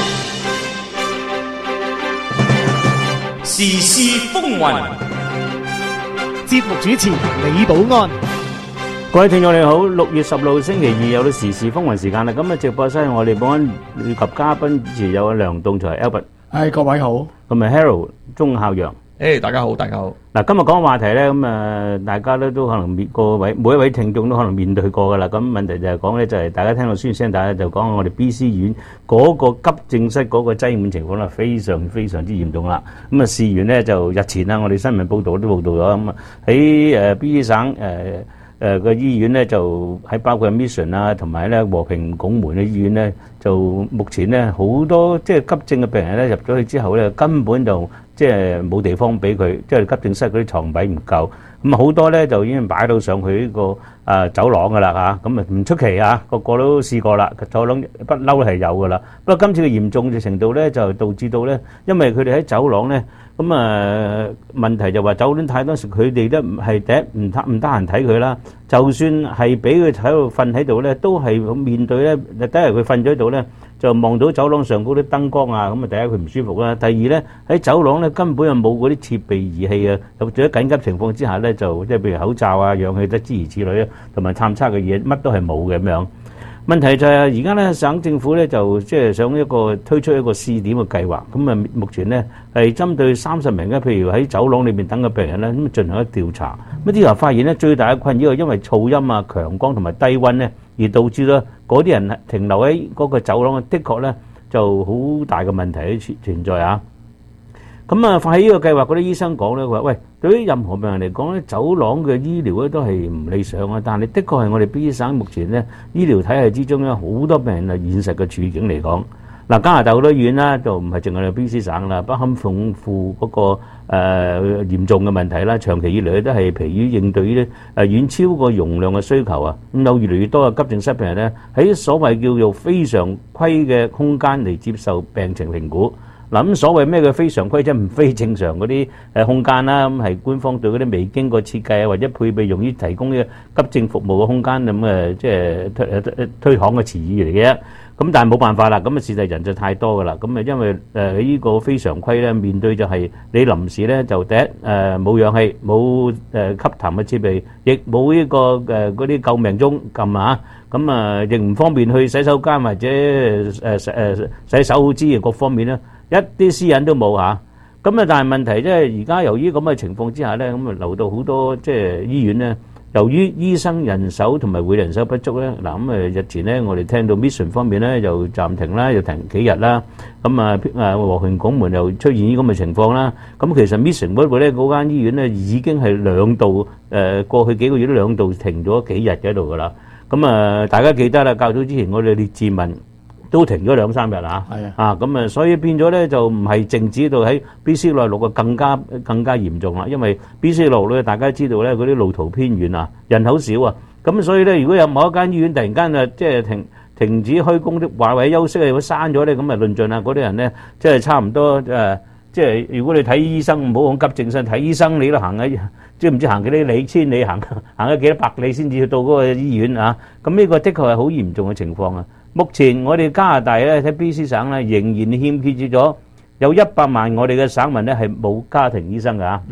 J: 時事風雲，節目主持李寶安。
N: 各位聽眾你好，6月10號星期二有到時事風雲時間啦。咁啊，直播室我哋保安以及嘉賓主持有梁棟才 Albert。
O: 各位好。
N: 咁啊 Harold 鐘孝陽。
O: 大家好，大家好。
N: 嗱，今日講嘅話題咧，咁大家都可能每一位聽眾都可能面對過噶啦。咁問題就係講咧，就係大家聽到宣聲，大家就講我哋 BC 院嗰個急症室嗰個擠滿情況啦，非常非常之嚴重啦。咁啊，事緣咧就日前啊，我哋新聞報道都報道咗咁啊，喺BC 省個醫院咧就喺包括 Mission 啊，同埋咧和平拱門嘅醫院咧，就目前咧好多即係急症嘅病人咧入咗去之後咧，根本就即係冇地方俾佢，即係急症室嗰啲床位唔夠，咁好多咧就已經擺到上去呢個走廊噶啦嚇，咁啊唔出奇啊，個個都試過啦，走廊不嬲係有噶啦。不過今次嘅嚴重嘅程度咧，就導致到咧，因為佢哋喺走廊咧。咁問題就話走廊太多時，佢哋都係第一唔得閒睇佢啦。就算係俾佢喺度瞓喺度咧，都係面對咧。第一佢瞓咗喺度咧，就望到走廊上嗰啲燈光啊，咁啊第一佢唔舒服啦。第二咧喺走廊咧根本就冇嗰啲設備儀器啊。有咗緊急情況之下咧，就即係譬如口罩啊、氧氣得諸如此類啊，同埋探測嘅嘢乜都係冇嘅咁樣。問題就係而家咧，省政府咧就即係想推出一個試點嘅計劃。咁啊，目前咧係針對30名嘅，譬如喺走廊裏邊等嘅病人咧，咁進行一調查。咁調查發現咧，最大嘅困擾係因為噪音啊、強光同埋低溫咧，而導致咧嗰啲人停留喺嗰個走廊，的確咧就好大嘅問題存在啊。咁啊，發起呢個計劃嗰啲醫生講咧，佢話：喂，對於任何病人嚟講咧，走廊嘅醫療咧都係唔理想啊。但係的確係我哋 BC 省目前咧醫療體系之中咧好多病人係現實嘅處境嚟講。嗱，加拿大好多醫院啦，就唔係淨係 BC 省啦，不堪重負嗰個嚴重嘅問題啦，長期以嚟都係疲於應對呢啲遠超過容量嘅需求啊。咁有越嚟越多嘅急症室病人咧喺所謂叫做非常規嘅空間嚟接受病情評估。嗱，咁所謂咩嘅非常規，即係唔非正常嗰啲空間啦，咁係官方對嗰啲未經過設計啊，或者配備用於提供呢個急症服務嘅空間咁即係推搪嘅詞語嚟嘅。咁但係冇辦法啦，咁事實人就太多噶啦。咁因為呢個非常規咧，面對就係你臨時咧就第一冇氧氣，冇吸痰嘅設備，亦冇呢個嗰啲救命鐘撳啊，咁亦唔方便去洗手間或者洗手之類各方面咧。一啲私隱都冇嚇，咁但係問題即係而家由於咁嘅情況之下咧，咁留到好多即係醫院咧，由於醫生人手同埋會人手不足咧，嗱咁日前咧我哋聽到 Mission 方面咧又暫停啦，又停幾日啦，咁和平拱門又出現呢咁嘅情況啦，咁其實 Mission 嗰度咧嗰間醫院咧已經係2度過去幾個月都2度停咗幾日喺度噶啦，咁大家記得啦，較早之前我哋列治文都停咗2-3日啊，咁所以變咗咧就唔係淨止到喺 BC 內陸更加嚴重啦，因為 BC 內陸咧大家知道咧嗰啲路途偏遠啊，人口少啊，咁所以咧如果有某一間醫院突然間即係停止開工的話，或者休息啊，如果閂咗咧，咁論盡啦，嗰啲人咧即係差唔多即係如果你睇醫生，唔好講急症室，睇醫生你都行喺即係唔知行幾多里千里行咗幾多百里先至去到嗰個醫院啊，咁呢個的確係好嚴重嘅情況啊。目前我哋加拿大咧喺 BC 省咧仍然欠缺咗有100萬我哋嘅省民咧係冇家庭醫生㗎，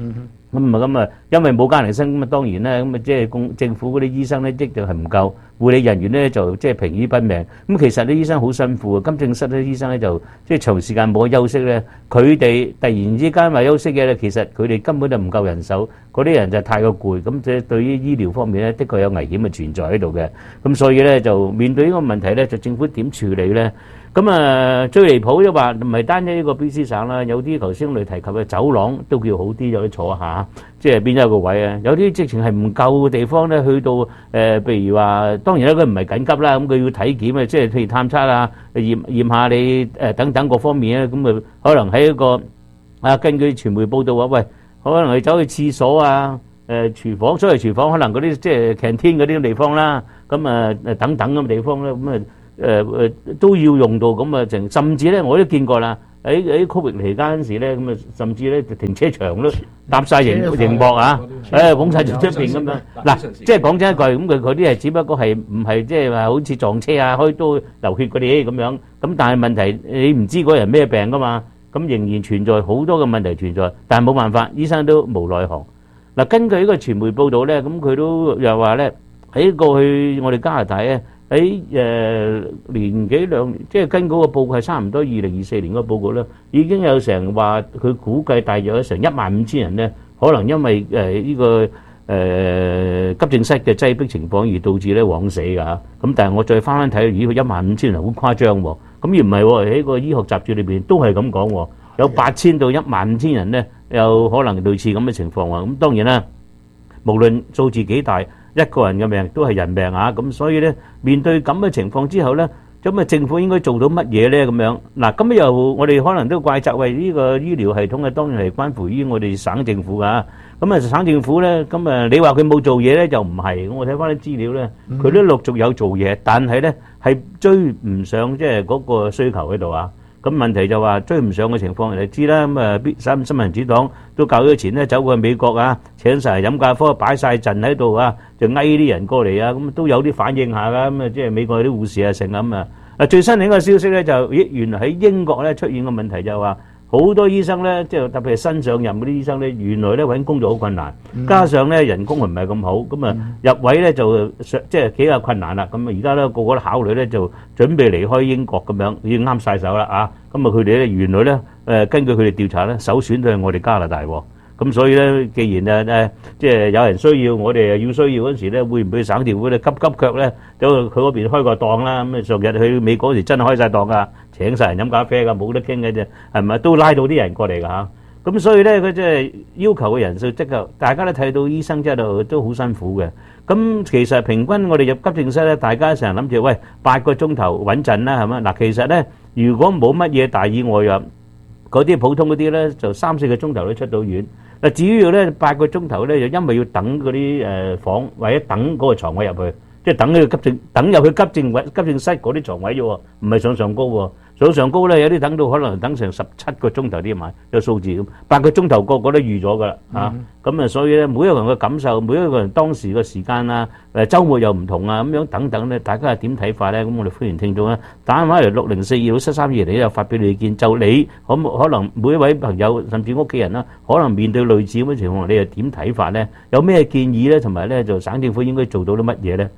N: 咁啊，因為冇加零薪，咁啊當然咧，咁啊即係政府嗰啲醫生咧，即係係唔夠，護理人員咧就即係疲於奔命。咁其實啲醫生好辛苦啊，急症室啲醫生咧就即係長時間冇休息咧，佢哋突然之間話休息嘅咧，其實佢哋根本就唔夠人手，嗰啲人就太過攰，咁即係對於醫療方面咧，的確有危險嘅存在喺度嘅。咁所以咧就面對呢個問題咧，就政府點處理咧？咁啊，最離譜就話唔係單一呢個 BC 省啦，有啲頭先我哋提及嘅走廊都叫好啲，有啲坐下，即係變咗一個位啊。有啲直情係唔夠嘅地方咧，去到譬如話，當然咧佢唔係緊急啦，咁佢要體檢啊，即係譬如探測啊、驗下你等等各方面咧，咁啊可能喺一個根據傳媒報道話，喂，可能係走去廁所啊、廚房，所謂廚房可能嗰啲即係 canteen 嗰啲地方啦，咁啊等等咁嘅地方咧，咁啊。都要用到咁啊，甚至咧我都見過啦，喺 Covid 期間嗰時咧，咁啊甚至咧停車場都搭晒熒幕啊，捧晒出邊咁樣。嗱，即係講真一句，咁佢啲係只不過係唔係即係話好似撞車啊、開刀流血嗰啲咁樣。咁但係問題你唔知嗰人咩病噶嘛，咁仍然存在好多嘅問題存在，但係冇辦法，醫生都無奈何。嗱，根據呢個傳媒報道咧，咁佢都又話咧喺過去我哋加拿大咧。喺年幾兩年，即係跟嗰個報告係差唔多2024年嗰個報告咧，已經有成話佢估計大約有成15000人咧，可能因為呢個急症室嘅擠迫情況而導致咧枉死㗎嚇。咁但係我再翻睇，咦，15000人好誇張喎。咁而唔係喎，喺個醫學雜誌裏邊都係咁講喎，有8000到15000人咧，有可能類似咁嘅情況喎。咁當然啦，無論數字幾大，一個人嘅命都係人命啊！咁所以咧，面對咁嘅情況之後咧，咁啊政府應該做到乜嘢咧？咁樣嗱，咁又我哋可能都怪責為呢個醫療系統啊，當然係關乎於我哋省政府噶。咁啊省政府咧，咁啊你話佢冇做嘢咧，就唔係。我睇翻啲資料咧，佢都陸續有做嘢，但係咧係追唔上即係嗰個需求喺度啊。咁問題就話追唔上嘅情況，你知啦。咁啊，新民主黨都較咗錢咧，走過去美國啊，請晒飲咖啡，擺晒陣喺度啊，就嗌啲人過嚟啊，咁都有啲反應下噶。咁啊，即係美國啲護士啊，成咁啊。最新另一個消息咧，就原來喺英國咧出現個問題就話，好多醫生咧，即係特別係新上任嗰啲醫生咧，原來咧揾工作好困難，加上咧人工唔係咁好，咁啊入位咧就即係幾個困難啦。咁啊而家咧個個都考慮咧就準備離開英國咁樣，已經啱晒手啦啊！咁啊佢哋咧原來咧根據佢哋調查咧，首選都係我哋加拿大喎。咁所以咧，既然即係有人需要，我哋又要需要嗰時咧，會唔會省政府咧急腳咧，走去佢嗰邊開個檔啦？咁啊，上日去美國嗰時真係開晒檔噶，請晒人飲咖啡噶，冇得傾嘅啫，係咪？都拉到啲人過嚟噶嚇。咁所以咧，佢即係要求嘅人數即係大家都睇到醫生即係都好辛苦嘅。咁其實平均我哋入急症室咧，大家成日諗住喂8個鐘頭穩陣啦，係咪？嗱，其實咧，如果冇乜嘢大意外啊，嗰啲普通嗰啲咧就3-4個鐘頭都出到院。嗱，至於咧8個鐘頭咧，就因為要等嗰啲房或者等嗰個牀位入去，即係等呢個等入去急症室嗰啲牀位啫喎，唔係上高喎。上高咧有啲等到可能等成17個鐘頭啲埋，有數字咁8個鐘頭個個都預咗噶啦嚇。咁啊，所以咧每一個人嘅感受，每一個人當時嘅時間啊，週末又唔同啊，咁樣等等咧，大家係點睇法咧？咁我哋歡迎聽眾咧打電話嚟604267322嚟又發表你意見，就你可能每一位朋友甚至屋企人啦，可能面對類似咁嘅情況，你又點睇法咧？有咩建議咧？同埋咧就省政府應該做到啲乜嘢咧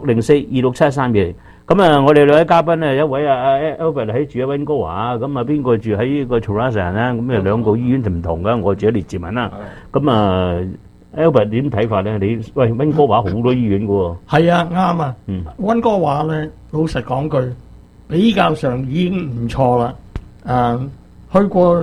N: ？604267322。咁啊，我哋兩位嘉賓咧，一位Albert 喺住喺溫哥華，咁啊邊個住喺呢個 Toronto 啦？咁啊兩個醫院就唔同噶，我住喺列治文啦。咁啊 Albert 點睇法咧？你喂溫哥華好多醫院噶喎。
P: 係啊，啱啊。溫哥華咧，老實講句，比較上已經唔錯啦。去過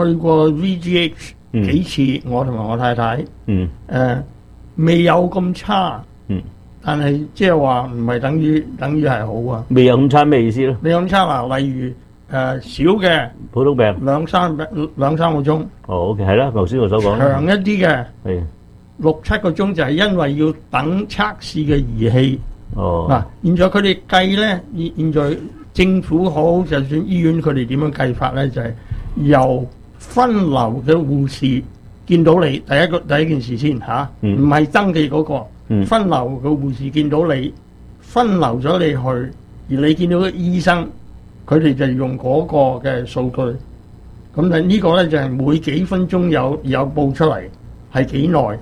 P: VGH 幾次，我同埋我太太。未有咁差。但係即係話唔係等於係好啊！
N: 未有咁差咩意思咧？
P: 未有咁差嗱，例如少嘅
N: 普通病
P: 兩三個鐘。
N: 哦，OK，係啦，頭先我所講。
P: 長一啲嘅
N: 係
P: 6-7個鐘，就係因為要等測試嘅儀器。
N: 哦，
P: 嗱，現在佢哋計咧，現在政府好，就算醫院佢哋點樣計法咧，就係由分流嘅護士見到你第一件事先嚇，唔係登記嗰個。分流嘅護士見到你，分流咗你去，而你見到個醫生，佢哋就用嗰個嘅數據。咁呢個咧就係每幾分鐘有報出嚟， 係幾耐。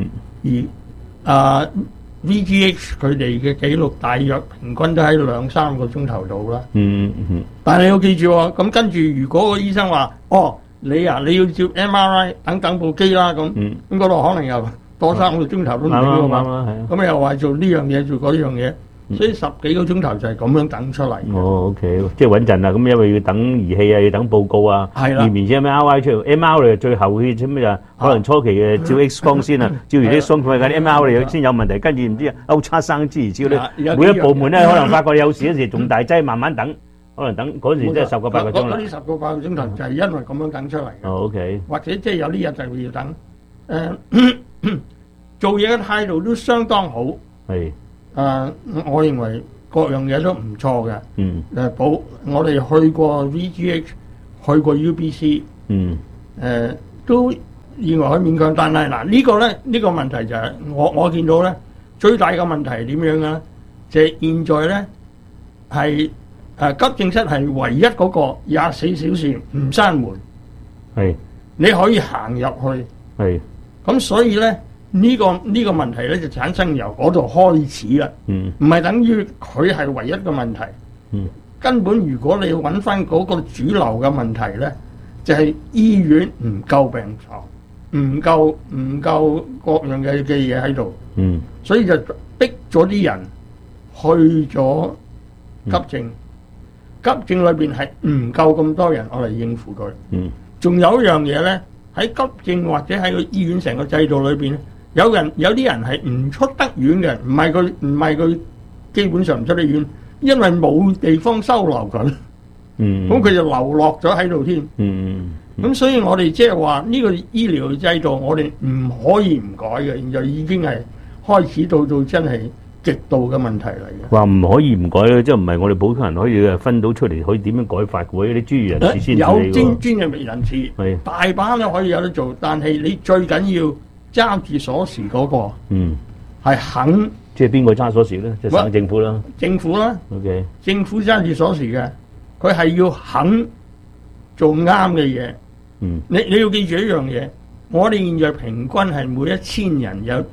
P: 而VGH 佢哋嘅記錄大約平均都喺2-3個鐘頭度啦。但係你要記住喎，咁跟住如果個醫生話，你要照 MRI 等部機啦，咁嗰度可能又多3個鐘頭都唔到嘛。咁又話做呢樣嘢做嗰樣嘢，所以10幾個鐘頭就係咁樣等出嚟。
N: OK， 即係穩陣啦。咁因為要等儀器啊，要等報告啊，驗完先 MRI 出嚟 ，MRI 最後嘅啫咩就可能初期嘅照 X 光先啊，照完 X 光佢嗰啲 MRI 先有問題，跟住唔知Ultra生之之類，每一部門咧可能發覺有時嗰時仲大劑，慢慢等，可能等嗰時真係10個8個鐘啦。
P: 嗰啲10個8個鐘頭就係因為咁樣等出嚟嘅。
N: OK，
P: 或者即係有啲日就要等。做嘢嘅態度都相當好。
N: 係。
P: 我認為各樣嘢都唔錯嘅。我哋去過 VGH， 去過 UBC， 都認為可以勉強。但係嗱，呢個問題就係我見到咧，最大嘅問題係點樣咧？就係現在咧係急症室係唯一嗰個24小時唔閂門，
N: 係你
P: 可以行入去。
N: 係
P: 咁，所以咧。呢個問題咧就產生由嗰度開始啦，唔係等於佢係唯一嘅問題。根本如果你揾翻嗰個主流嘅問題咧，就係醫院唔夠病床，唔夠各樣嘅嘢喺度，所以就逼咗啲人去咗急症。急症裏邊係唔夠咁多人嚟應付佢。仲有一樣嘢咧，喺急症或者喺個醫院成個制度裏邊。有啲人係唔出得院嘅，唔係佢基本上唔出得院，因為冇地方收留佢。咁佢就流落咗喺度添。咁所以我哋即係話呢個醫療制度，我哋唔可以唔改嘅，現在已經係開始到真係極度嘅問題嚟嘅。
N: 話唔可以唔改咧，即係唔係我哋普通人可以分到出嚟，可以點樣改法嘅喎？啲專業人士先
P: 有專業人士，大把都可以有得做，但係你最緊要。揸住鎖匙嗰個，係肯，
N: 即係邊個揸鎖匙咧？即係省政府啦。
P: 政府啦。
N: OK。
P: 政府揸住鎖匙嘅，佢係要肯做啱嘅嘢。你要記住一樣嘢，我哋現在平均係每1000人有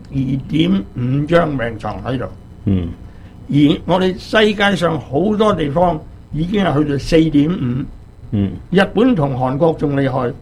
P: 2.5張病床喺度。而我哋世界上好多地方已經係去到4.5。日本同韓國仲厲害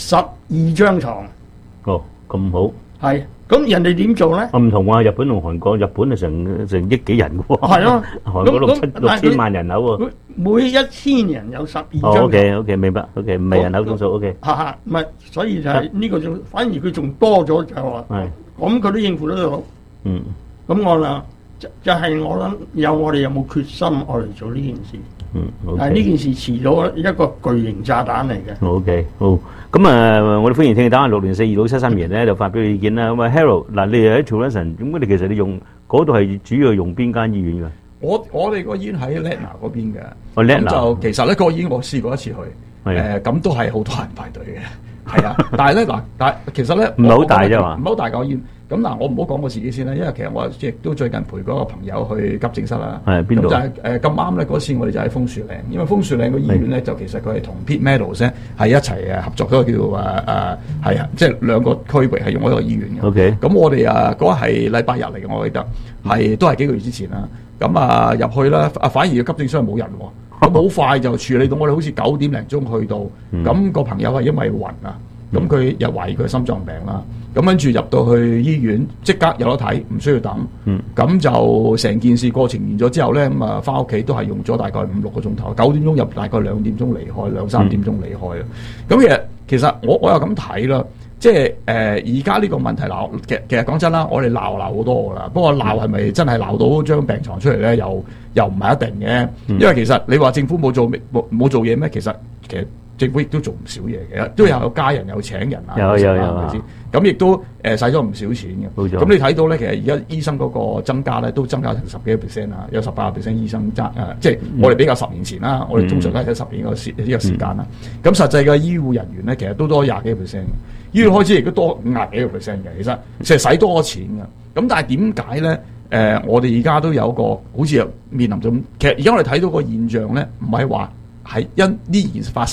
P: ，12張床。
N: 咁好。
P: 係，咁人哋點做咧？
N: 唔同啊，日本同韓國，日本係成億幾人嘅喎。
P: 係咯，
N: 韓國6千萬人口喎。
P: 每1000人有12張。
N: OK， 明白。OK， 唔係人口總數。OK。
P: 唔係，所以就係呢個仲，反而佢仲多咗就話。係。咁佢都應付得到。咁我諗就係我諗我哋有冇決心我嚟做呢件事？但係呢件事遲咗一個巨型炸彈嚟嘅。
N: OK， 好。咁我哋歡迎聽打6042673咧就發表意見啦。咁Harold， 嗱，你喺 Townsend， 咁其實你用嗰度係主要用邊間醫院㗎？
O: 我哋個醫院喺 Leitner 嗰邊嘅。
N: Leitner
O: 就其實咧個醫院我試過一次去，咁都係好多人排隊嘅，係啊。但係咧其實咧
N: 唔係好大啫嘛，
O: 唔係好大個醫院。咁嗱，我唔好講我自己先啦，因為其實我亦都最近陪嗰個朋友去急症室啦。
N: 係邊度？
O: 咁就係咁啱咧，嗰次我哋就喺楓樹嶺，因為楓樹嶺個醫院咧就其實佢係同 Pitt Meadows 咧係一齊合作，嗰個叫做係啊，即係兩個區域係用嗰個醫院嘅。
N: OK。
O: 咁我哋嗰係禮拜日嚟嘅，我記得都係幾個月之前啦。咁入去啦，反而個急症室係冇人喎，咁好快就處理到。我哋好似9點零鐘去到，咁個朋友係因為暈啊，咁佢又懷疑佢心臟病啦。咁跟住入到去醫院，即刻有得睇，唔需要等。咁就成件事過程完咗之後咧，咁翻屋企都係用咗大概5-6個鐘頭。9點鐘入，大概2點鐘離開，2-3點鐘離開啦。咁其實我又咁睇啦，即係而家呢個問題鬧，其實講真啦，我哋鬧好多噶啦。不過鬧係咪真係鬧到張病床出嚟咧？又唔係一定嘅，因為其實你話政府冇做嘢咩？其實政府亦都做唔少嘢嘅，都有家人有請人啊，
N: 有
O: 係咪先？咁亦都使咗唔少錢嘅。
N: 冇錯。
O: 咁你睇到咧，其實而家醫生嗰個增加咧，都增加成10幾個%啊，有18% 醫生即係我哋比較10年前啦，我哋通常都係睇10年呢個時間啦。咁實際嘅醫護人員咧，其實都多20幾個%，醫療開支亦都多50幾個%嘅。其實使多錢嘅。咁但係點解咧？我哋而家都有個好似面臨咗，其實而家我哋睇到個現象咧，唔係話係因呢件事發生。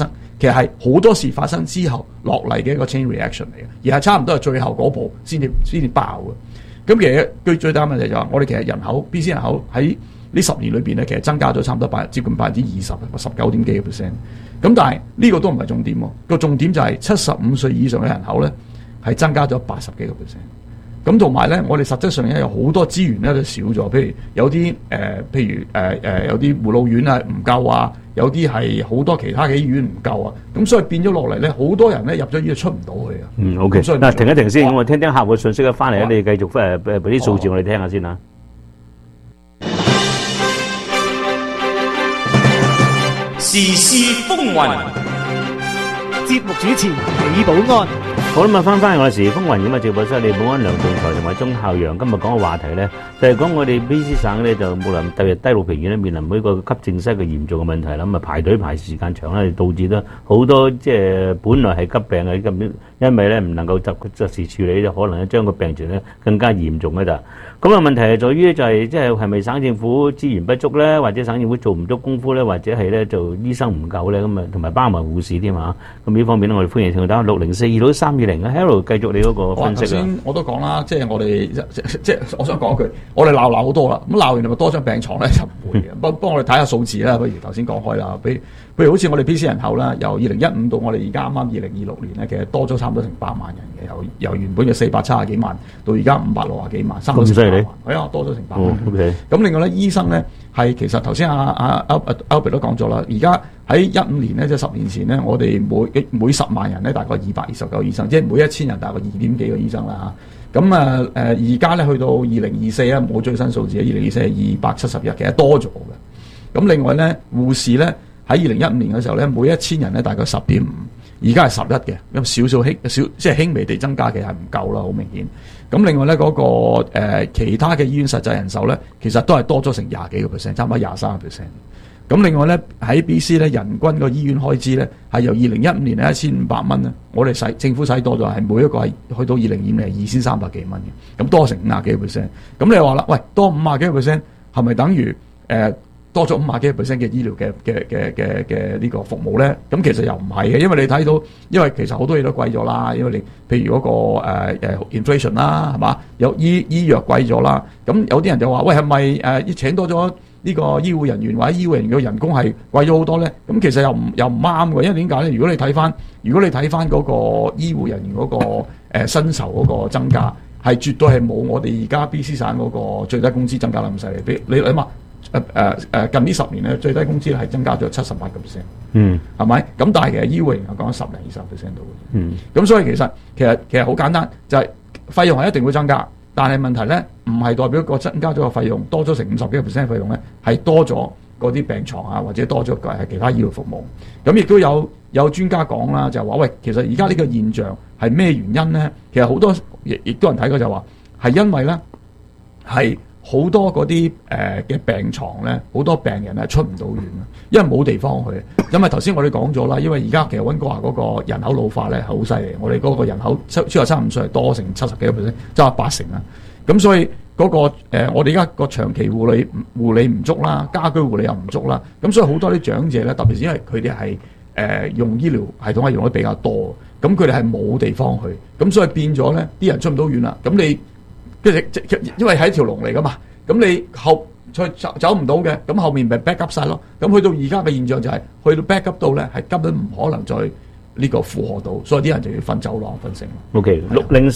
O: 其實係好多事發生之後落嚟嘅一個 chain reaction 嚟嘅，而係差唔多係最後嗰步先至爆嘅。咁其實最大問題就係我哋其實人口 BC 人口喺呢10年裏邊咧，其實增加咗差唔多接近20%，19.幾個 percent。咁但係呢個都唔係重點喎，個重點就係75歲以上嘅人口咧係增加咗80幾個 percent。咁同埋咧，我哋實質上咧有好多資源咧都少咗，譬如有啲有啲護老院啊唔夠啊，有啲係好多其他嘅醫院唔夠啊，咁所以變咗落嚟咧，好多人咧入咗醫院出唔到去啊。
N: OK。嗱，停一停先，我聽聽客戶信息咧，翻嚟咧，你繼續俾啲數字我哋聽下先啊。
J: 時事風雲，節目主持李寶安。
N: 好啦，翻返嚟我哋時事風雲咁啊！直播室李寶安、梁仲才同埋鐘孝陽今日講嘅話題咧，就係講我哋 BC 省咧就無論特別低路平原咧，面臨每個急症室嘅嚴重嘅問題啦，咁啊排隊排時間長咧，導致咗好多即係本來係急病嘅咁，因為咧唔能夠及時處理，就可能咧將個病情咧更加嚴重嘅咋。咁啊問題係在於咧就係即係係咪省政府資源不足咧，或者省政府做唔足功夫咧，或者係咧就醫生唔夠咧，咁啊同埋包埋護士添啊。咁呢方面咧，我哋歡迎聽到604-26320啊 ，Harold 繼續你嗰個分析啊。頭先
O: 我都講啦，即係我哋即係我想講一句，我哋鬧好多啦，咁鬧完咪多張病床咧就唔會嘅。幫我哋睇下數字啦，不如頭先講開啦，譬如好似我哋 BC 人口啦，由2015到我哋而家啱啱2026年咧，其實多咗差唔多成8萬人嘅，由原本嘅470幾萬到而家560幾萬，差唔多成8萬。係啊，多咗成8萬。
N: OK。
O: 咁另外咧，醫生咧係其實頭先Albert 都講咗啦，而家喺15年咧，即係10年前咧，我哋每10萬人咧大概229個醫生，即係每1000人大概2點幾個醫生啦嚇。咁而家咧去到2024啊，冇最新數字，2024係271，其實多咗嘅。咁另外咧，護士咧喺2015年嘅時候咧，每1000人咧大概10.5，而家係11嘅，咁少即係輕微地增加嘅係唔夠啦，好明顯。咁另外咧嗰個其他嘅醫院實際人手咧，其實都係多咗成20幾個 percent，差唔多23%。咁另外咧喺 BC 咧，人均個醫院開支咧係由2015年咧1500蚊咧，我哋政府使多咗，係每一個係去到2025年2300幾蚊嘅，咁多成50幾個 percent。咁你話啦，喂，多50幾個 percent 係咪等於多咗50幾個 percent 嘅醫療嘅呢個服務咧？咁其實又唔係嘅，因為你睇到，因為其實好多嘢都貴咗啦，因為你譬如嗰個inflation 啦，係嘛？有醫藥貴咗啦，咁有啲人就話，喂，係咪請多咗呢個醫護人員或者醫護人員嘅人工係貴咗好多咧？咁其實又唔啱嘅，因為點解咧？如果你睇翻嗰個醫護人員嗰個薪酬嗰個增加，係絕對係冇我哋而家 BC 省嗰個最低工資增加得咁犀利。譬如你諗下。近呢10年咧，最低工資係增加咗78%，係咪？咁但係其實醫護人員講緊10-20%度嘅，咁所以其實好簡單，就係費用係一定會增加，但係問題咧唔係代表個增加咗個費用多咗成50幾個%費用咧，係多咗嗰啲病床啊，或者多咗其他醫療服務。咁亦都有專家講啦，就係話喂，其實而家呢個現象係咩原因咧？其實好多亦都人睇過就話係因為咧係。好多嗰啲嘅病床咧，好多病人係出唔到院，因為冇地方去。因為頭先我哋講咗啦，因為而家其實溫哥華嗰個人口老化咧係好犀利，我哋嗰個人口超過35歲係多成70幾個%，即係80%啦。咁所以嗰個我哋而家個長期護理唔足啦，家居護理又唔足啦。咁所以好多啲長者咧，特別是因為佢哋係用醫療系統係用得比較多，咁佢哋係冇地方去，咁所以變咗咧啲人出唔到院啦。咁你因為係一條龍嚟噶嘛，咁你走唔到嘅，咁後面咪 back up 晒咯。咁去到而家嘅現象就係、去到 back up 到咧，係根本唔可能再呢個負荷到，所以啲人就要瞓走廊瞓成。
N: OK，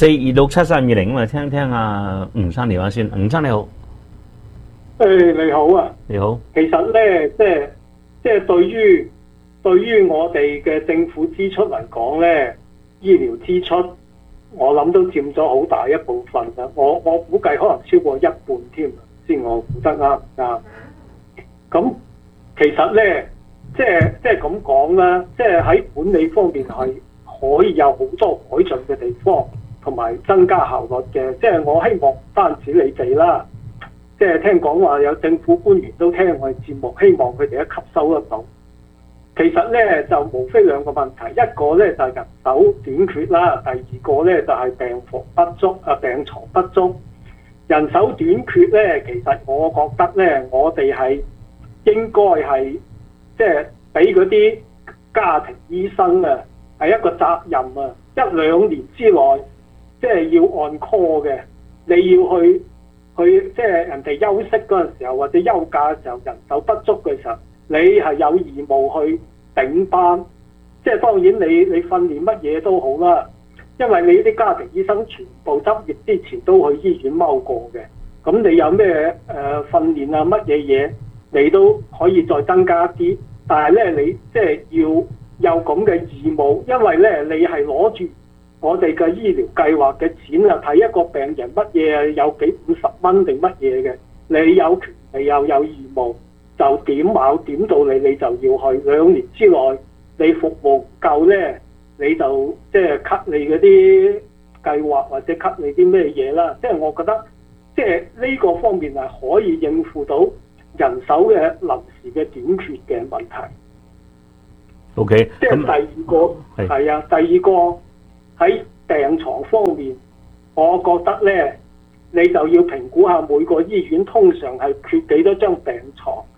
N: 604-26320咁啊，聽聽阿吳生電話先。吳生你好，
Q: 你好啊，
N: 你好。
Q: 其實咧，即係對於我哋嘅政府支出嚟講咧，醫療支出。我諗都佔咗好大一部分啦，我估計可能超過一半添，先我估得啱唔啱？咁其實咧，即係咁講啦，即係喺管理方面係可以有好多改進嘅地方，同埋增加效率嘅。即係我希望唔單止你哋啦，即係聽講話有政府官員都聽我哋節目，希望佢哋一吸收得到。其實咧就無非兩個問題，一個咧就係人手短缺啦，第二個咧就係病房不足病床不足。人手短缺咧，其實我覺得咧，我哋係應該係即係俾嗰啲家庭醫生啊，係一個責任啊，1-2年之內即係要按 call 嘅，你要去即係人哋休息嗰陣時候或者休假嘅時候，人手不足嘅時候，你係有義務去頂班。即係當然你訓練乜嘢都好啦，因為你啲家庭醫生全部執業之前都去醫院踎過嘅，咁你有咩訓練啊乜嘢嘢，你都可以再增加啲。但係咧，你即係要有咁嘅義務，因為咧你係攞住我哋嘅醫療計劃嘅錢啊，睇一個病人乜嘢有幾50蚊定乜嘢嘅，你有權利又有義務，就點卯點到你就要去，2年之內你服務唔夠咧，你就即係 cut 你嗰啲計劃或者 cut 你啲咩嘢啦。即係我覺得即係呢個方面係可以應付到人手嘅臨時嘅短缺嘅問題。
N: OK，
Q: 即係第二個係啊，第二個喺病床方面，我覺得咧，你就要評估下每個醫院通常係缺幾多張病床，